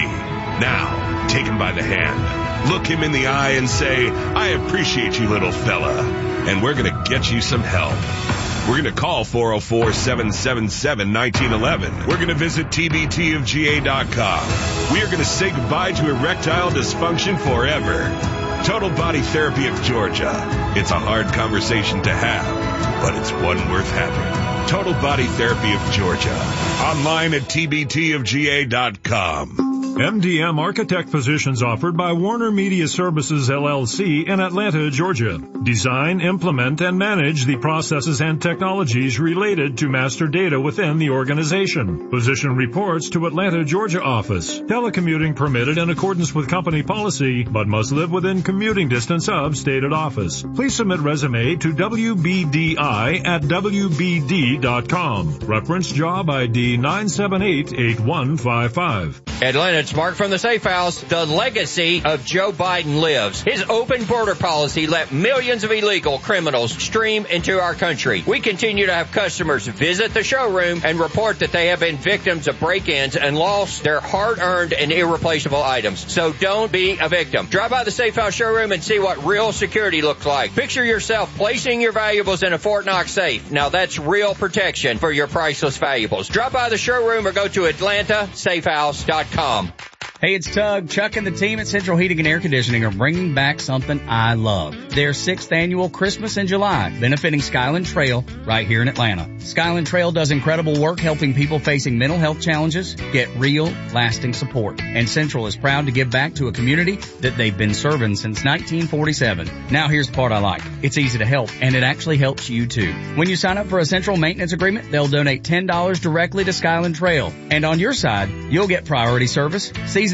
Speaker 14: Now, take him by the hand, look him in the eye and say, I appreciate you, little fella, and we're going to get you some help. We're going to call four oh four, seven seven seven, one nine one one. We're going to visit T B T of G A dot com. We are going to say goodbye to erectile dysfunction forever. Total Body Therapy of Georgia. It's a hard conversation to have, but it's one worth having. Total Body Therapy of Georgia. Online at T B T of G A dot com.
Speaker 15: M D M architect positions offered by Warner Media Services, L L C in Atlanta, Georgia. Design, implement, and manage the processes and technologies related to master data within the organization. Position reports to Atlanta, Georgia office. Telecommuting permitted in accordance with company policy, but must live within commuting distance of stated office. Please submit resume to W B D I at W B D dot com. Reference job I D nine seven eight, eight one five five.
Speaker 16: Atlanta, it's Mark from the Safe House. The legacy of Joe Biden lives. His open border policy let millions of illegal criminals stream into our country. We continue to have customers visit the showroom and report that they have been victims of break-ins and lost their hard-earned and irreplaceable items. So don't be a victim. Drive by the Safe House showroom and see what real security looks like. Picture yourself placing your valuables in a Fort Knox safe. Now that's real protection for your priceless valuables. Drop by the showroom or go to Atlanta Safe House dot com.
Speaker 1: Hey, it's Tug. Chuck and the team at Central Heating and Air Conditioning are bringing back something I love. Their sixth annual Christmas in July, benefiting Skyland Trail right here in Atlanta. Skyland Trail does incredible work helping people facing mental health challenges get real, lasting support. And Central is proud to give back to a community that they've been serving since nineteen forty-seven. Now here's the part I like. It's easy to help, and it actually helps you too. When you sign up for a Central maintenance agreement, they'll donate ten dollars directly to Skyland Trail. And on your side, you'll get priority service, season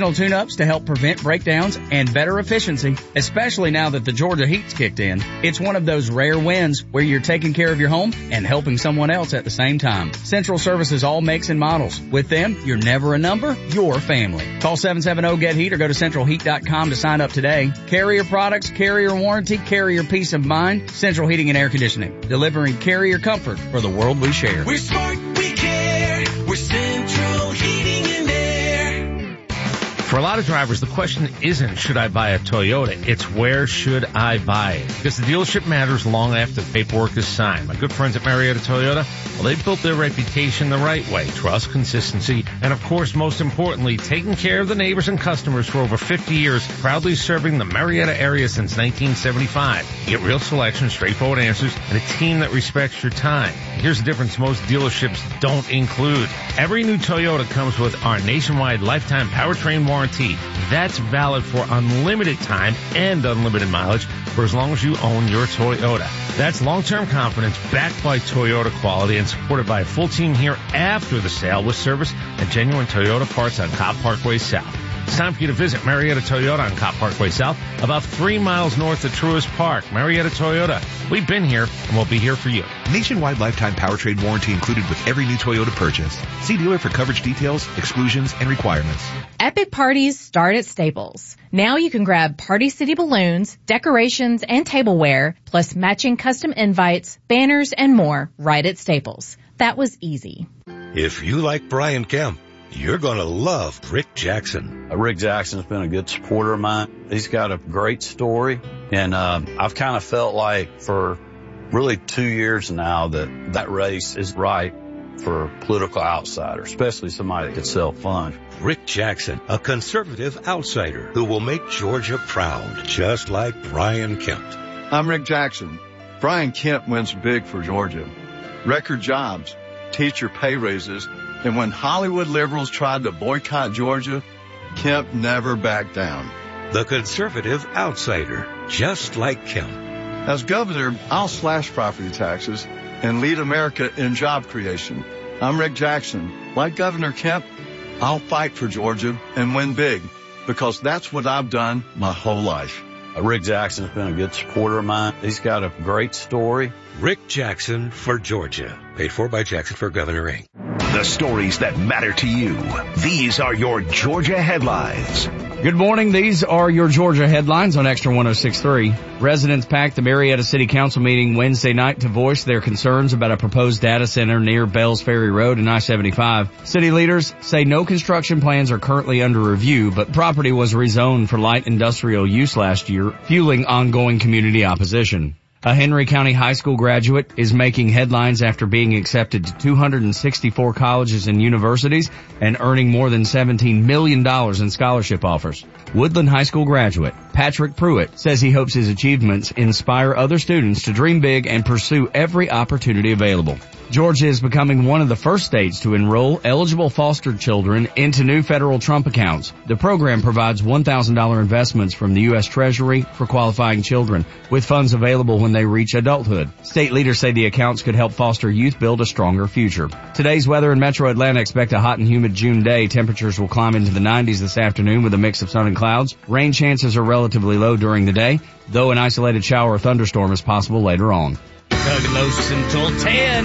Speaker 1: seasonal tune-ups to help prevent breakdowns and better efficiency, especially now that the Georgia heat's kicked in. It's one of those rare wins where you're taking care of your home and helping someone else at the same time. Central services all makes and models. With them, you're never a number, you're family. Call seven seven zero, get heat or go to central heat dot com to sign up today. Carrier products, carrier warranty, carrier peace of mind. Central Heating and Air Conditioning, delivering carrier comfort for the world we share.
Speaker 10: We're smart, we care. We're Central Heating and Air.
Speaker 9: For a lot of drivers, the question isn't, should I buy a Toyota? It's, where should I buy it? Because the dealership matters long after the paperwork is signed. My good friends at Marietta Toyota, well, they've built their reputation the right way. Trust, consistency, and of course, most importantly, taking care of the neighbors and customers for over fifty years, proudly serving the Marietta area since nineteen seventy-five. You get real selection, straightforward answers, and a team that respects your time. Here's the difference most dealerships don't include. Every new Toyota comes with our nationwide lifetime powertrain warranty. That's valid for unlimited time and unlimited mileage for as long as you own your Toyota. That's long-term confidence backed by Toyota quality and supported by a full team here after the sale with service and genuine Toyota parts on Cobb Parkway South. It's time for you to visit Marietta Toyota on Cobb Parkway South, about three miles north of Truist Park. Marietta Toyota. We've been here, and we'll be here for you.
Speaker 2: Nationwide lifetime powertrain warranty included with every new Toyota purchase. See dealer for coverage details, exclusions, and requirements.
Speaker 17: Epic parties start at Staples. Now you can grab Party City balloons, decorations, and tableware, plus matching custom invites, banners, and more right at Staples. That was easy.
Speaker 18: If you like Brian Kemp, you're going to love Rick Jackson.
Speaker 19: Uh, Rick Jackson's been a good supporter of mine. He's got a great story, and uh, I've kind of felt like for really two years now that that race is right for a political outsider, especially somebody that could sell funds.
Speaker 18: Rick Jackson, a conservative outsider who will make Georgia proud, just like Brian Kemp.
Speaker 20: I'm Rick Jackson. Brian Kemp wins big for Georgia. Record jobs, teacher pay raises, and when Hollywood liberals tried to boycott Georgia, Kemp never backed down.
Speaker 18: The conservative outsider, just like Kemp.
Speaker 20: As governor, I'll slash property taxes and lead America in job creation. I'm Rick Jackson. Like Governor Kemp, I'll fight for Georgia and win big, because that's what I've done my whole life.
Speaker 19: Uh, Rick Jackson's been a good supporter of mine. He's got a great story.
Speaker 18: Rick Jackson for Georgia. Paid for by Jackson for Governor Incorporated.
Speaker 2: The stories that matter to you. These are your Georgia headlines.
Speaker 1: Good morning. These are your Georgia headlines on Extra one oh six point three. Residents packed the Marietta City Council meeting Wednesday night to voice their concerns about a proposed data center near Bells Ferry Road and I seventy-five. City leaders say no construction plans are currently under review, but property was rezoned for light industrial use last year, fueling ongoing community opposition. A Henry County High School graduate is making headlines after being accepted to two hundred sixty-four colleges and universities and earning more than seventeen million dollars in scholarship offers. Woodland High School graduate Patrick Pruitt says he hopes his achievements inspire other students to dream big and pursue every opportunity available. Georgia is becoming one of the first states to enroll eligible foster children into new federal Trump accounts. The program provides one thousand dollars investments from the U S Treasury for qualifying children, with funds available when they reach adulthood. State leaders say the accounts could help foster youth build a stronger future. Today's weather in Metro Atlanta: expect a hot and humid June day. Temperatures will climb into the nineties this afternoon with a mix of sun and clouds. Rain chances are relatively low during the day, though an isolated shower or thunderstorm is possible later on. Doug Los until ten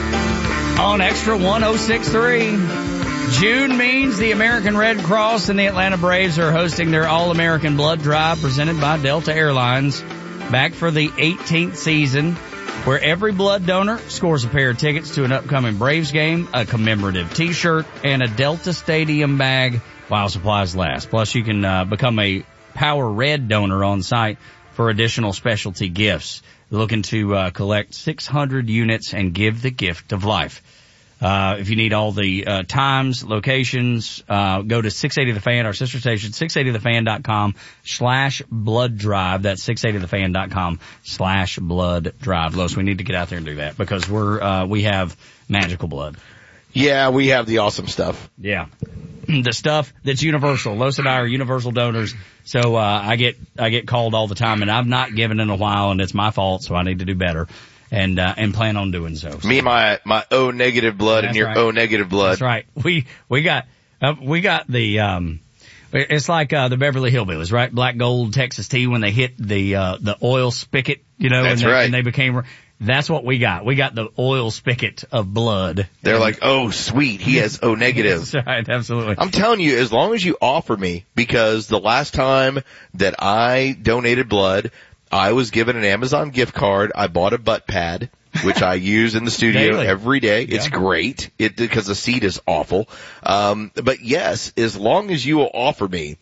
Speaker 1: on Extra one oh six point three. June means the American Red Cross and the Atlanta Braves are hosting their All-American Blood Drive presented by Delta Airlines, back for the eighteenth season, where every blood donor scores a pair of tickets to an upcoming Braves game, a commemorative T-shirt, and a Delta Stadium bag while supplies last. Plus, you can uh, become a Power Red donor on site for additional specialty gifts. Looking to uh, collect six hundred units and give the gift of life. Uh, if you need all the uh, times, locations, uh, go to six eighty The Fan, our sister station, six eighty the fan dot com slash blood drive. That's six eighty the fan dot com slash blood drive. Los, we need to get out there and do that because we're uh, we have magical blood.
Speaker 12: Yeah, we have the awesome stuff.
Speaker 1: Yeah. The stuff that's universal. Los and I are universal donors. So, uh, I get, I get called all the time, and I've not given in a while, and it's my fault, so I need to do better. And, uh, and plan on doing so. so.
Speaker 12: Me and my, my O negative blood
Speaker 1: That's
Speaker 12: and your
Speaker 1: right.
Speaker 12: O negative blood.
Speaker 1: That's right. We, we got, uh, we got the, um, It's like uh, the Beverly Hillbillies, right? Black Gold Texas tea when they hit the uh, the oil spigot, you know,
Speaker 12: That's
Speaker 1: and, they,
Speaker 12: right.
Speaker 1: and they became. That's what we got. We got the oil spigot of blood.
Speaker 12: They're like, oh, sweet, he has O negative.
Speaker 1: That's right, absolutely.
Speaker 12: I'm telling you, as long as you offer me, because the last time that I donated blood, I was given an Amazon gift card. I bought a butt pad, which I use in the studio
Speaker 1: Daily.
Speaker 12: every day.
Speaker 1: Yeah.
Speaker 12: It's great. It, because the seat is awful. Um, but yes, as long as you will offer me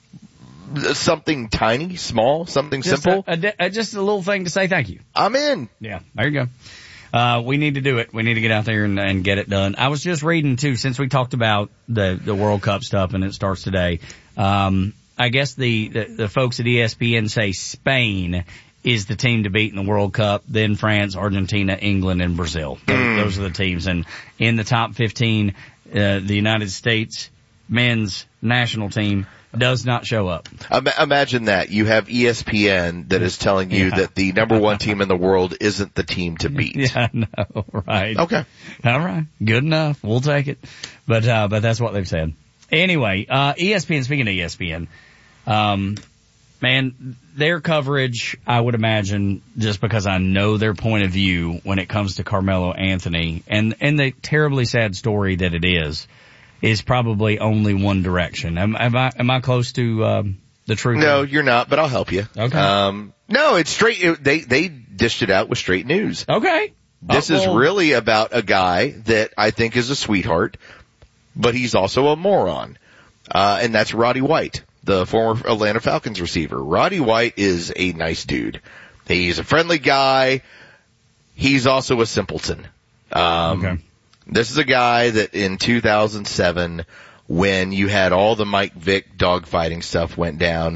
Speaker 12: something tiny, small, something
Speaker 1: Just
Speaker 12: simple.
Speaker 1: A, a, a, just a little thing to say thank you.
Speaker 12: I'm in.
Speaker 1: Yeah, there you go. Uh, we need to do it. We need to get out there and, and get it done. I was just reading too, since we talked about the, the World Cup stuff and it starts today. Um, I guess the, the, the folks at E S P N say Spain is the team to beat in the World Cup, then France, Argentina, England, and Brazil.
Speaker 12: Mm.
Speaker 1: Those are the teams. And in the top fifteen, uh, the United States men's national team does not show up.
Speaker 12: Imagine that. You have E S P N that is telling you
Speaker 1: Yeah.
Speaker 12: that the number one team in the world isn't the team to beat.
Speaker 1: Yeah, no, right.
Speaker 12: Okay.
Speaker 1: All right. Good enough. We'll take it. But, uh, but that's what they've said. Anyway, uh, E S P N, speaking of E S P N, um, man, their coverage, I would imagine, just because I know their point of view when it comes to Carmelo Anthony and, and the terribly sad story that it is, is probably only one direction. Am, am I, am I close to, um, the truth?
Speaker 12: No, you're not, but I'll help you.
Speaker 1: Okay.
Speaker 12: Um, no, it's straight, it, they, they dished it out with straight news.
Speaker 1: Okay.
Speaker 12: This
Speaker 1: Uh,
Speaker 12: is
Speaker 1: well-
Speaker 12: really about a guy that I think is a sweetheart, but he's also a moron. Uh, and that's Roddy White, the former Atlanta Falcons receiver. Roddy White is a nice dude. He's a friendly guy. He's also a simpleton. Um,
Speaker 1: Okay.
Speaker 12: This is a guy that in two thousand seven, when you had all the Mike Vick dogfighting stuff went down,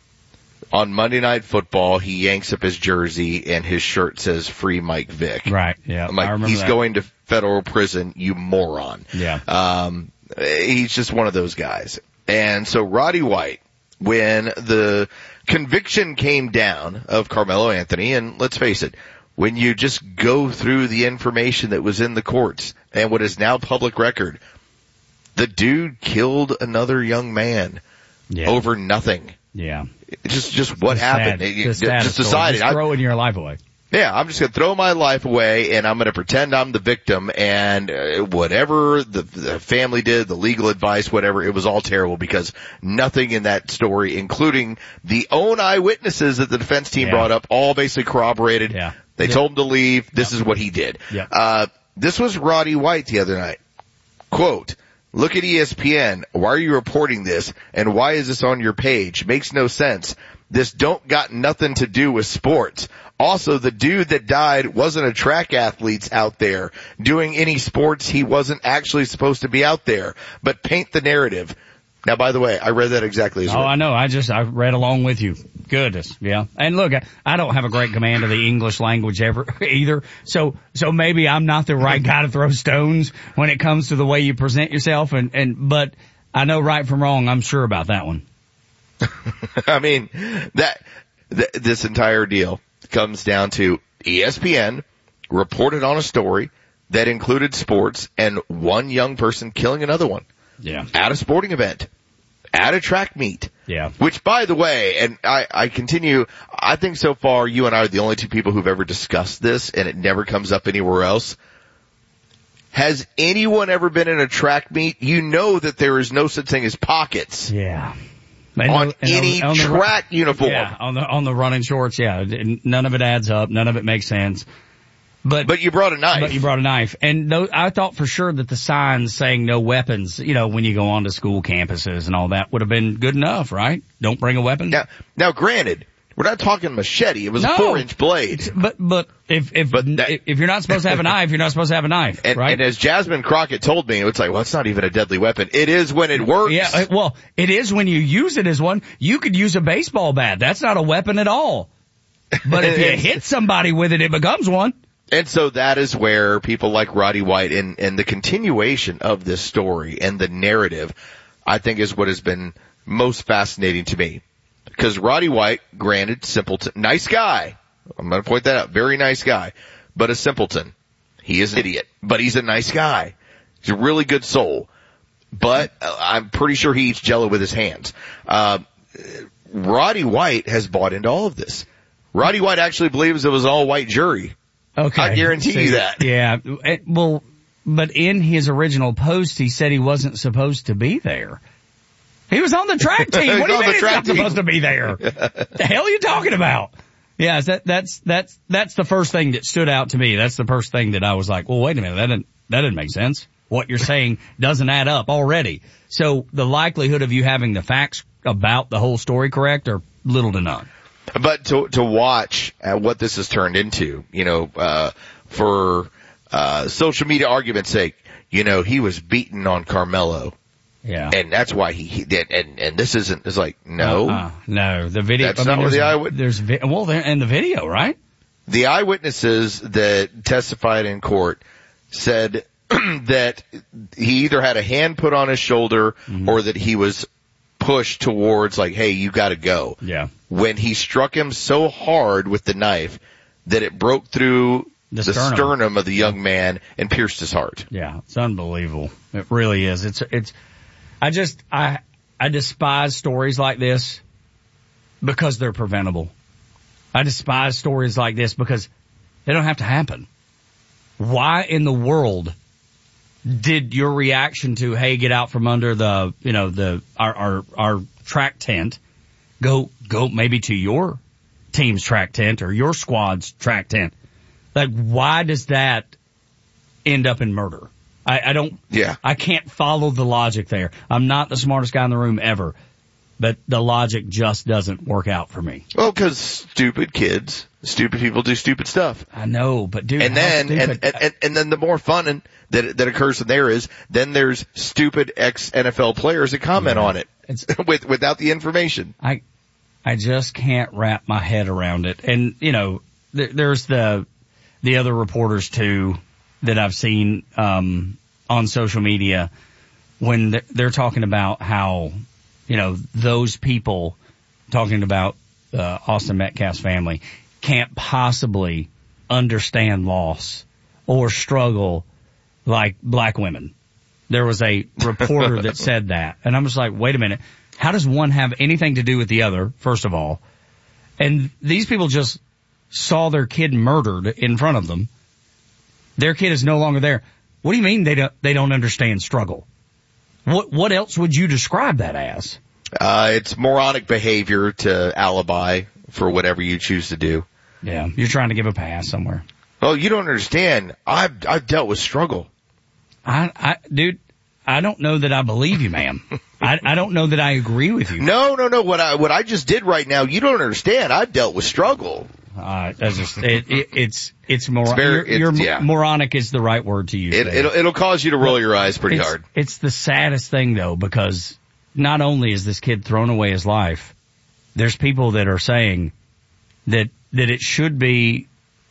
Speaker 12: on Monday Night Football, he yanks up his jersey and his shirt says "Free Mike Vick."
Speaker 1: Right. Yeah.
Speaker 12: I'm like,
Speaker 1: I remember
Speaker 12: he's
Speaker 1: that.
Speaker 12: going to federal prison, you moron.
Speaker 1: Yeah.
Speaker 12: Um, he's just one of those guys. And so Roddy White, when the conviction came down of Carmelo Anthony, and let's face it, when you just go through the information that was in the courts and what is now public record, the dude killed another young man
Speaker 1: Yeah.
Speaker 12: over nothing.
Speaker 1: Yeah.
Speaker 12: Just, just what
Speaker 1: Just
Speaker 12: happened.
Speaker 1: sad.
Speaker 12: It-
Speaker 1: Just
Speaker 12: it-
Speaker 1: sad
Speaker 12: just
Speaker 1: story.
Speaker 12: decided.
Speaker 1: Just
Speaker 12: I-
Speaker 1: throwing your life away.
Speaker 12: Yeah, I'm just going to throw my life away and I'm going to pretend I'm the victim and uh, whatever the, the family did, the legal advice, whatever, it was all terrible because nothing in that story, including the own eyewitnesses that the defense team
Speaker 1: Yeah.
Speaker 12: brought up, all basically corroborated.
Speaker 1: Yeah.
Speaker 12: They
Speaker 1: Yeah.
Speaker 12: told him to leave. This is what he did.
Speaker 1: Yeah.
Speaker 12: Uh, this was Roddy White the other night. Quote, "Look at E S P N. Why are you reporting this? And why is this on your page? Makes no sense. This don't got nothing to do with sports. Also, the dude that died wasn't a track athlete out there doing any sports. He wasn't actually supposed to be out there. But paint the narrative." Now, by the way, I read that exactly as
Speaker 1: Oh,
Speaker 12: well.
Speaker 1: I know. I just, I read along with you. Goodness. Yeah. And look, I, I don't have a great command of the English language ever either. So, so maybe I'm not the right guy to throw stones when it comes to the way you present yourself. And, and, but I know right from wrong. I'm sure about that one.
Speaker 12: I mean, that, th- this entire deal comes down to E S P N reported on a story that included sports and one young person killing another one.
Speaker 1: Yeah.
Speaker 12: At a sporting event. At a track meet.
Speaker 1: Yeah.
Speaker 12: Which, by the way, and I, I continue, I think so far you and I are the only two people who've ever discussed this, and it never comes up anywhere else. Has anyone ever been in a track meet? You know that there is no such thing as pockets.
Speaker 1: Yeah.
Speaker 12: On
Speaker 1: And
Speaker 12: any
Speaker 1: on the-
Speaker 12: track uniform.
Speaker 1: Yeah. On the, on the running shorts. Yeah. None of it adds up. None of it makes sense. But,
Speaker 12: but you brought a knife.
Speaker 1: But you brought a knife. And those, I thought for sure that the signs saying no weapons, you know, when you go onto school campuses and all that would have been good enough, right? Don't bring a weapon.
Speaker 12: Now, now granted, we're not talking machete. It was
Speaker 1: No.
Speaker 12: a four inch blade.
Speaker 1: But, but if, if,
Speaker 12: But that-
Speaker 1: if you're not supposed to have a knife, you're not supposed to have a knife,
Speaker 12: And,
Speaker 1: right?
Speaker 12: and as Jasmine Crockett told me, it's like, well, it's not even a deadly weapon. It is when it works.
Speaker 1: Yeah, uh, well, it is when you use it as one. You could use a baseball bat. That's not a weapon at all. But if you hit somebody with it, it becomes one.
Speaker 12: And so that is where people like Roddy White and, and the continuation of this story and the narrative, I think is what has been most fascinating to me. Because Roddy White, granted, simpleton, nice guy. I'm going to point that out. Very nice guy. But a simpleton. He is an idiot. But he's a nice guy. He's a really good soul. but uh, I'm pretty sure he eats Jell-O with his hands. Uh, Roddy White has bought into all of this. Roddy White actually believes it was all white jury.
Speaker 1: Okay.
Speaker 12: I guarantee
Speaker 1: See,
Speaker 12: you that.
Speaker 1: Yeah. It, well, but in his original post, he said he wasn't supposed to be there. He was on the track team. What do you mean he's not team. supposed to be there? The hell are you talking about? Yeah, that, that's, that's, that's the first thing that stood out to me. That's the first thing that I was like, well, wait a minute. That didn't, that didn't make sense. What you're saying doesn't add up already. So the likelihood of you having the facts about the whole story correct are little to none.
Speaker 12: But to, to watch uh, what this has turned into, you know, uh, for, uh, social media argument's sake, you know, he was beaten on Carmelo.
Speaker 1: Yeah.
Speaker 12: And that's why he, he did, and, and this isn't, it's like, no.
Speaker 1: Uh-uh. No, the video.
Speaker 12: That's
Speaker 1: I mean,
Speaker 12: not what the eyewitness.
Speaker 1: There's, vi- well, there, and the video, right?
Speaker 12: The eyewitnesses that testified in court said that he either had a hand put on his shoulder mm-hmm. or that he was pushed towards like, hey, you gotta go.
Speaker 1: Yeah.
Speaker 12: When he struck him so hard with the knife that it broke through the, the sternum. sternum of the young man and pierced his heart.
Speaker 1: Yeah, it's unbelievable. It really is. It's, it's, I just, I, I despise stories like this because they're preventable. I despise stories like this because they don't have to happen. Why in the world did your reaction to, hey, get out from under the, you know, the, our, our, our track tent, go, go maybe to your team's track tent or your squad's track tent? Like, why does that end up in murder? I, I don't,
Speaker 12: yeah.
Speaker 1: I can't follow the logic there. I'm not the smartest guy in the room ever, but the logic just doesn't work out for me.
Speaker 12: Well, cause stupid kids, stupid people do stupid stuff.
Speaker 1: I know, but dude,
Speaker 12: and then, and, and, and, and then the more fun and, that, that occurs in there is, then there's stupid ex-N F L players that comment yeah. on it with, without the information.
Speaker 1: I, I just can't wrap my head around it. And, you know, th- there's the, the other reporters too that I've seen, um, on social media when th- they're talking about how, you know, those people talking about, uh, Austin Metcalf's family can't possibly understand loss or struggle like black women. There was a reporter that said that. And I'm just like, wait a minute. How does one have anything to do with the other, first of all? And these people just saw their kid murdered in front of them. Their kid is no longer there. What do you mean they don't, they don't understand struggle? What, what else would you describe that as?
Speaker 12: Uh, it's moronic behavior to alibi for whatever you choose to do.
Speaker 1: Yeah. You're trying to give a pass somewhere.
Speaker 12: Oh, you don't understand. I've, I've dealt with struggle.
Speaker 1: I, I, dude, I don't know that I believe you, ma'am. I, I don't know that I agree with you.
Speaker 12: No, no, no. What I, what I just did right now, you don't understand. I've dealt with struggle.
Speaker 1: Uh, that's just, it, it, it's, it's more,
Speaker 12: it's very,
Speaker 1: you're, you're
Speaker 12: it's, yeah.
Speaker 1: moronic is the right word to use.
Speaker 12: It, it'll, it'll cause you to roll your eyes pretty
Speaker 1: it's,
Speaker 12: hard.
Speaker 1: It's the saddest thing though, because not only is this kid thrown away his life, there's people that are saying that, that it should be,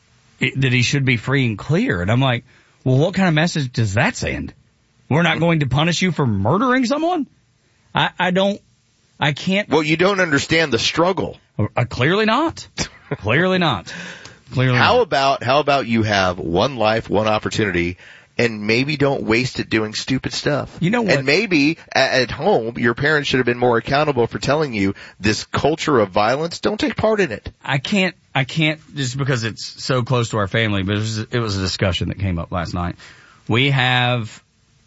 Speaker 1: that he should be free and clear. And I'm like, well, what kind of message does that send? We're not going to punish you for murdering someone? I, I don't, I can't.
Speaker 12: Well, you don't understand the struggle.
Speaker 1: Uh, clearly not. Clearly not. Clearly
Speaker 12: How
Speaker 1: not.
Speaker 12: about, how about you have one life, one opportunity, and maybe don't waste it doing stupid stuff?
Speaker 1: You know what?
Speaker 12: And maybe at, at home, your parents should have been more accountable for telling you this culture of violence, don't take part in it.
Speaker 1: I can't, I can't, just because it's so close to our family, but it was, it was a discussion that came up last night. We have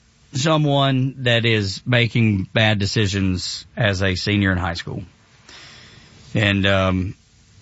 Speaker 1: someone that is making bad decisions as a senior in high school. And, um,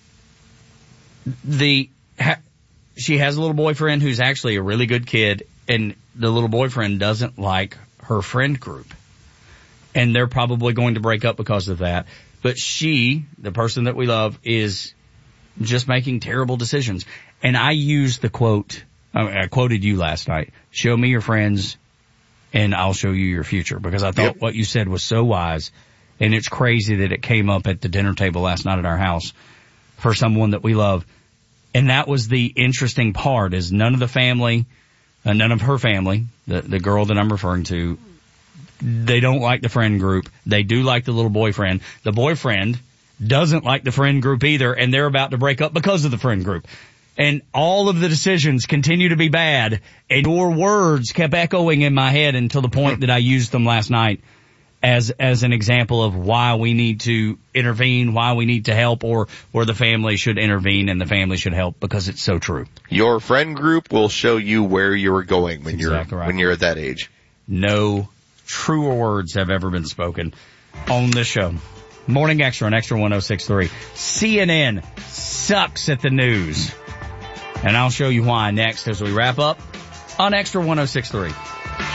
Speaker 1: the, ha, she has a little boyfriend who's actually a really good kid, and the little boyfriend doesn't like her friend group. And they're probably going to break up because of that. But she, the person that we love, is just making terrible decisions. And I used the quote, I quoted you last night, show me your friends and I'll show you your future, because I thought yep. what you said was so wise. And it's crazy that it came up at the dinner table last night at our house for someone that we love. And that was the interesting part, is none of the family, uh, none of her family, the, the girl that I'm referring to, they don't like the friend group. They do like the little boyfriend. The boyfriend doesn't like the friend group either, and they're about to break up because of the friend group. and all of the decisions continue to be bad, and your words kept echoing in my head until the point that I used them last night as as an example of why we need to intervene, why we need to help, or or the family should intervene and the family should help, because it's so true.
Speaker 12: Your friend group will show you where you're going when
Speaker 1: Exactly
Speaker 12: you're
Speaker 1: right.
Speaker 12: when you're at that age.
Speaker 1: No truer words have ever been spoken on this show. Morning Extra on Extra one oh six point three. C N N sucks at the news. And I'll show you why next as we wrap up on Extra one oh six point three.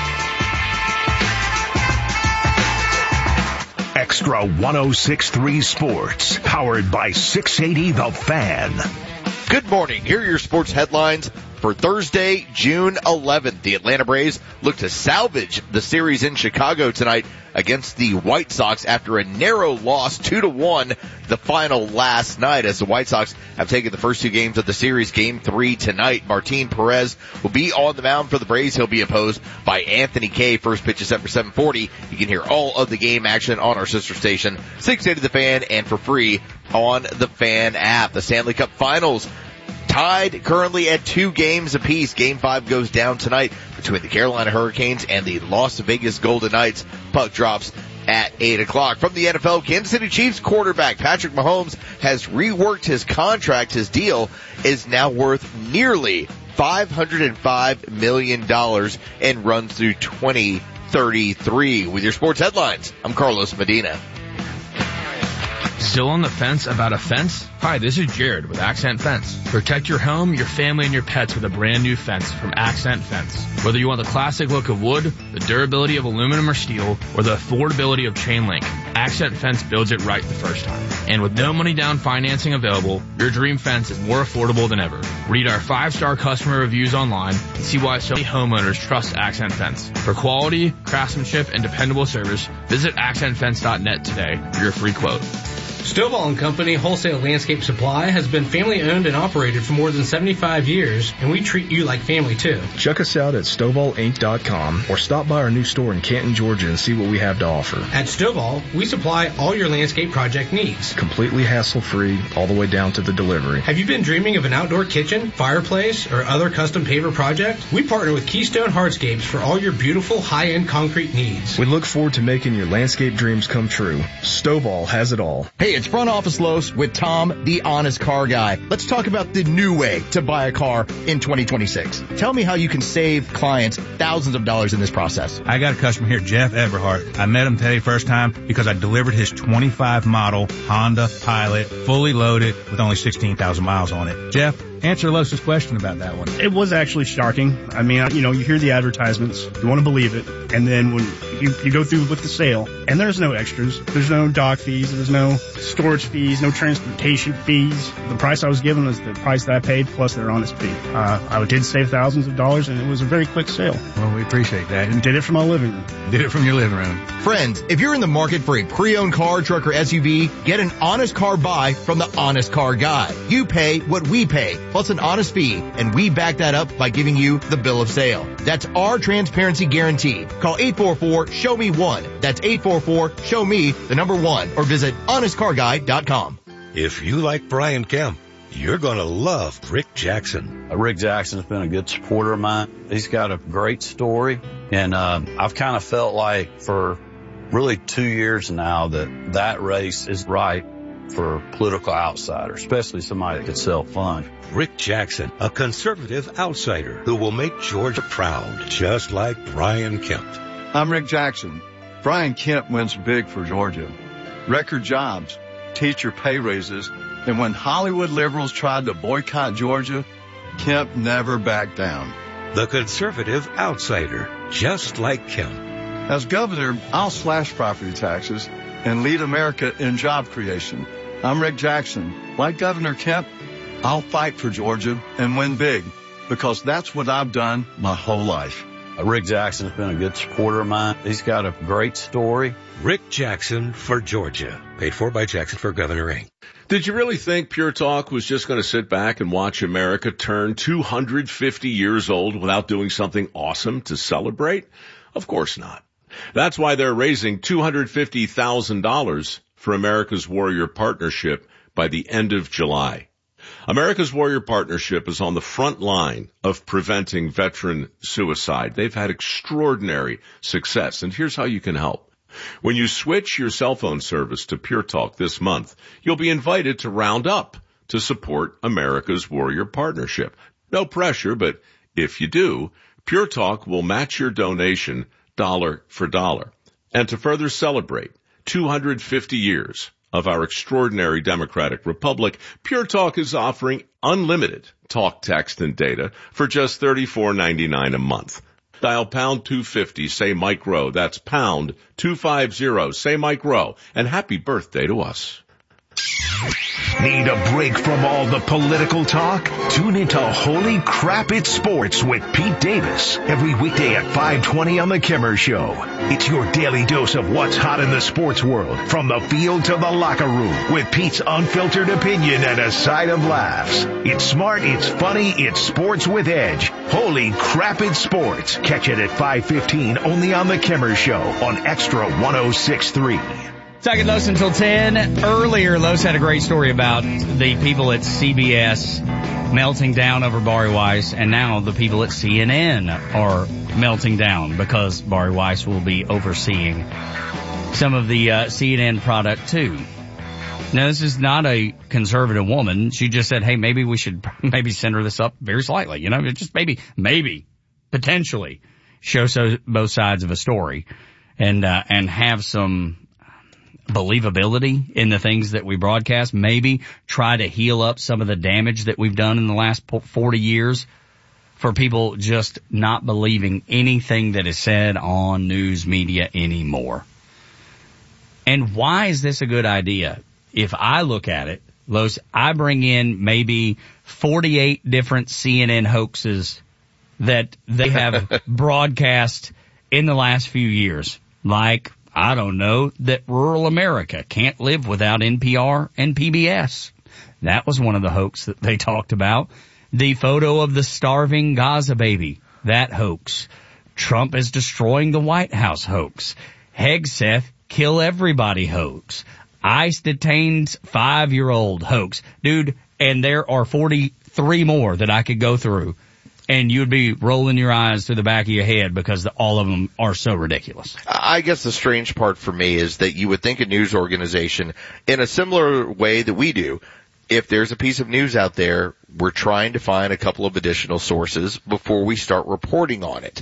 Speaker 2: Extra one oh six point three Sports, powered by six eighty The Fan.
Speaker 12: Good morning. Here are your sports headlines for Thursday, June eleventh. The Atlanta Braves look to salvage the series in Chicago tonight against the White Sox after a narrow loss, two to one, the final last night, as the White Sox have taken the first two games of the series. Game three tonight. Martin Perez will be on the mound for the Braves. He'll be opposed by Anthony Kay. First pitch is set for seven forty. You can hear all of the game action on our sister station, six eighty The Fan, and for free on the Fan app. The Stanley Cup Finals tied currently at two games apiece. Game five goes down tonight between the Carolina Hurricanes and the Las Vegas Golden Knights. Puck drops at eight o'clock. From the N F L, Kansas City Chiefs quarterback Patrick Mahomes has reworked his contract. His deal is now worth nearly five hundred five million dollars and runs through twenty thirty-three. With your sports headlines, I'm Carlos Medina.
Speaker 21: Still on the fence about a fence? Hi, this is Jared with Accent Fence. Protect your home, your family, and your pets with a brand new fence from Accent Fence. Whether you want the classic look of wood, the durability of aluminum or steel, or the affordability of chain link, Accent Fence builds it right the first time. And with no money down financing available, your dream fence is more affordable than ever. Read our five-star customer reviews online and see why so many homeowners trust Accent Fence. For quality, craftsmanship, and dependable service, visit accent fence dot net today for your free quote.
Speaker 22: Stovall and Company Wholesale Landscape Supply has been family owned and operated for more than seventy-five years, and we treat you like family too.
Speaker 23: Check us out at stovall inc dot com or stop by our new store in Canton, Georgia and see what we have to offer.
Speaker 22: At Stovall, we supply all your landscape project needs.
Speaker 23: Completely hassle-free all the way down to the delivery.
Speaker 22: Have you been dreaming of an outdoor kitchen, fireplace, or other custom paver project? We partner with Keystone Hardscapes for all your beautiful high-end concrete needs.
Speaker 23: We look forward to making your landscape dreams come true. Stovall has it all.
Speaker 24: Hey, it's Front Office Los with Tom, the honest car guy. Let's talk about the new way to buy a car in twenty twenty-six. Tell me how you can save clients thousands of dollars in this process.
Speaker 25: I got a customer here, Jeff Everhart. I met him today first time because I delivered his twenty-five model Honda Pilot, fully loaded with only sixteen thousand miles on it. Jeff, answer Los's question about that one.
Speaker 26: It was actually shocking. I mean, you know, you hear the advertisements, you want to believe it, and then when you, you go through with the sale, and there's no extras, there's no dock fees, there's no storage fees, no transportation fees. The price I was given was the price that I paid plus their honest fee. Uh, I did save thousands of dollars, and it was a very quick sale.
Speaker 25: Well, we appreciate that.
Speaker 26: And did it from my living room.
Speaker 25: Did it from your living room.
Speaker 24: Friends, if you're in the market for a pre-owned car, truck, or S U V, get an honest car buy from the Honest Car Guy. You pay what we pay, plus an honest fee, and we back that up by giving you the bill of sale. That's our transparency guarantee. Call eight four four, show me one. That's eight four four, show me the number one, or visit honest car guy dot com.
Speaker 18: If you like Brian Kemp, you're going to love Rick Jackson.
Speaker 19: Uh, Rick Jackson's been a good supporter of mine. He's got a great story, and uh, I've kind of felt like for really two years now that that race is right for political outsiders, especially somebody that could sell fun.
Speaker 18: Rick Jackson, a conservative outsider who will make Georgia proud, just like Brian Kemp.
Speaker 20: I'm Rick Jackson. Brian Kemp wins big for Georgia. Record jobs, teacher pay raises, and when Hollywood liberals tried to boycott Georgia, Kemp never backed down.
Speaker 18: The conservative outsider, just like Kemp.
Speaker 20: As governor, I'll slash property taxes and lead America in job creation. I'm Rick Jackson. Like Governor Kemp, I'll fight for Georgia and win big because that's what I've done my whole life.
Speaker 19: Uh, Rick Jackson's been a good supporter of mine. He's got a great story.
Speaker 18: Rick Jackson for Georgia. Paid for by Jackson for Governor Incorporated.
Speaker 27: Did you really think Pure Talk was just going to sit back and watch America turn two hundred fifty years old without doing something awesome to celebrate? Of course not. That's why they're raising two hundred fifty thousand dollars for America's Warrior Partnership by the end of July. America's Warrior Partnership is on the front line of preventing veteran suicide. They've had extraordinary success, and here's how you can help. When you switch your cell phone service to Pure Talk this month, you'll be invited to round up to support America's Warrior Partnership. No pressure, but if you do, Pure Talk will match your donation dollar for dollar. And to further celebrate two hundred fifty years of our extraordinary democratic republic, Pure Talk is offering unlimited talk, text, and data for just thirty-four ninety-nine a month. Dial pound two fifty, say Mike Rowe. That's pound two fifty, say Mike Rowe. And happy birthday to us.
Speaker 2: Need a break from all the political talk? Tune into Holy Crap It's Sports with Pete Davis every weekday at five twenty on The Kimmer Show. It's your daily dose of what's hot in the sports world, from the field to the locker room, with Pete's unfiltered opinion and a side of laughs. It's smart, it's funny, it's sports with edge. Holy Crap It's Sports. Catch it at five fifteen only on The Kimmer Show on Extra one oh six point three.
Speaker 1: Second Los until ten. Earlier, Los had a great story about the people at C B S melting down over Bari Weiss, and now the people at C N N are melting down because Bari Weiss will be overseeing some of the uh, C N N product too. Now, this is not a conservative woman. She just said, hey, maybe we should maybe center this up very slightly. You know, just maybe, maybe, potentially show so, both sides of a story and, uh, and have some believability in the things that we broadcast. Maybe try to heal up some of the damage that we've done in the last forty years for people just not believing anything that is said on news media anymore. And why is this a good idea? If I look at it, Los, I bring in maybe forty-eight different C N N hoaxes that they have broadcast in the last few years. Like, I don't know, that rural America can't live without N P R and P B S. That was one of the hoax that they talked about. The photo of the starving Gaza baby, that hoax. Trump is destroying the White House hoax. Hegseth, kill everybody hoax. ICE detains five-year-old hoax. Dude, and there are forty-three more that I could go through, and you'd be rolling your eyes to the back of your head because the, all of them are so ridiculous.
Speaker 12: I guess the strange part for me is that you would think a news organization, in a similar way that we do, if there's a piece of news out there, we're trying to find a couple of additional sources before we start reporting on it.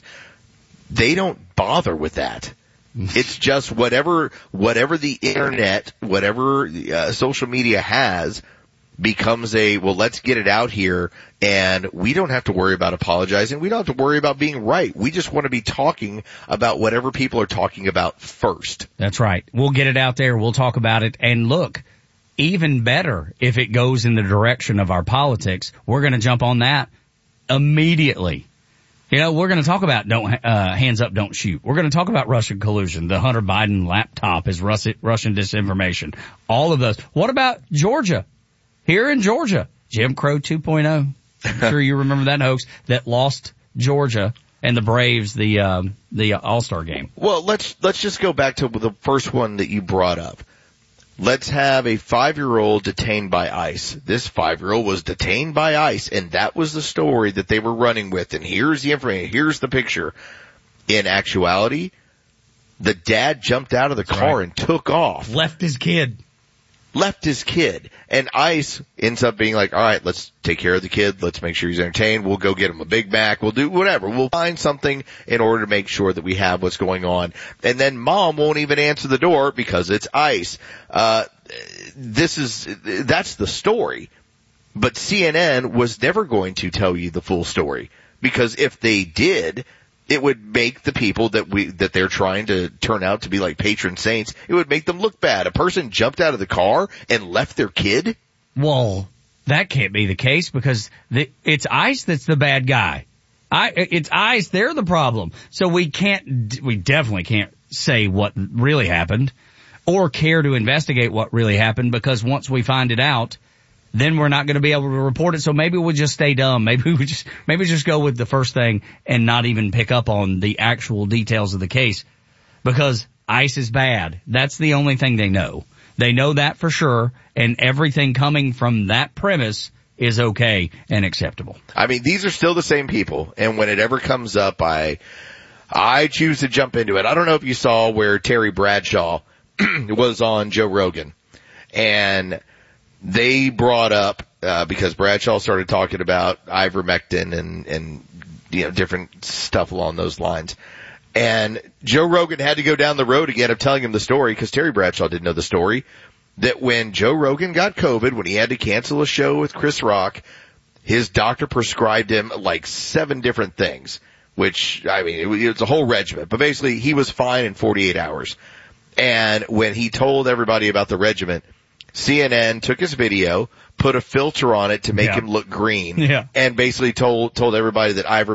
Speaker 12: They don't bother with that. It's just whatever, whatever the internet, whatever uh, social media has becomes a, well, let's get it out here, and we don't have to worry about apologizing. We don't have to worry about being right. We just want to be talking about whatever people are talking about first.
Speaker 1: That's right. We'll get it out there. We'll talk about it. And look, even better if it goes in the direction of our politics, we're going to jump on that immediately. You know, we're going to talk about don't uh hands up, don't shoot. We're going to talk about Russian collusion. The Hunter Biden laptop is Russian disinformation. All of those. What about Georgia? Here in Georgia, Jim Crow two point oh. I'm sure you remember that hoax that lost Georgia and the Braves the um, the All-Star game.
Speaker 12: Well, let's let's just go back to the first one that you brought up. Let's have a five-year-old detained by ICE. This five-year-old was detained by ICE, and that was the story that they were running with. And here's the information. Here's the picture. In actuality, the dad jumped out of the
Speaker 1: That's
Speaker 12: car
Speaker 1: right.
Speaker 12: and took off.
Speaker 1: Left his kid.
Speaker 12: Left his kid. And ICE ends up being like, all right, let's take care of the kid. Let's make sure he's entertained. We'll go get him a Big Mac. We'll do whatever. We'll find something in order to make sure that we have what's going on. And then mom won't even answer the door because it's ICE. Uh, this is, that's the story. But C N N was never going to tell you the full story, because if they did, it would make the people that we, that they're trying to turn out to be like patron saints, it would make them look bad. A person jumped out of the car and left their kid?
Speaker 1: Well, that can't be the case because the, it's ICE that's the bad guy. I, it's ICE, they're the problem. So we can't, we definitely can't say what really happened or care to investigate what really happened, because once we find it out, then we're not going to be able to report it. So maybe we'll just stay dumb. Maybe we just, maybe just go with the first thing and not even pick up on the actual details of the case, because ICE is bad. That's the only thing they know. They know that for sure. And everything coming from that premise is okay and acceptable.
Speaker 12: I mean, these are still the same people, and when it ever comes up, I, I choose to jump into it. I don't know if you saw where Terry Bradshaw was on Joe Rogan, and they brought up, uh, because Bradshaw started talking about ivermectin and, and, you know, different stuff along those lines. And Joe Rogan had to go down the road again of telling him the story, because Terry Bradshaw didn't know the story, that when Joe Rogan got COVID, when he had to cancel a show with Chris Rock, his doctor prescribed him like seven different things, which, I mean, it was, it was a whole regimen. But basically, he was fine in forty-eight hours. And when he told everybody about the regimen, C N N took his video, put a filter on it to make
Speaker 1: Yeah.
Speaker 12: him look green,
Speaker 1: Yeah.
Speaker 12: and basically told told everybody that ivermectin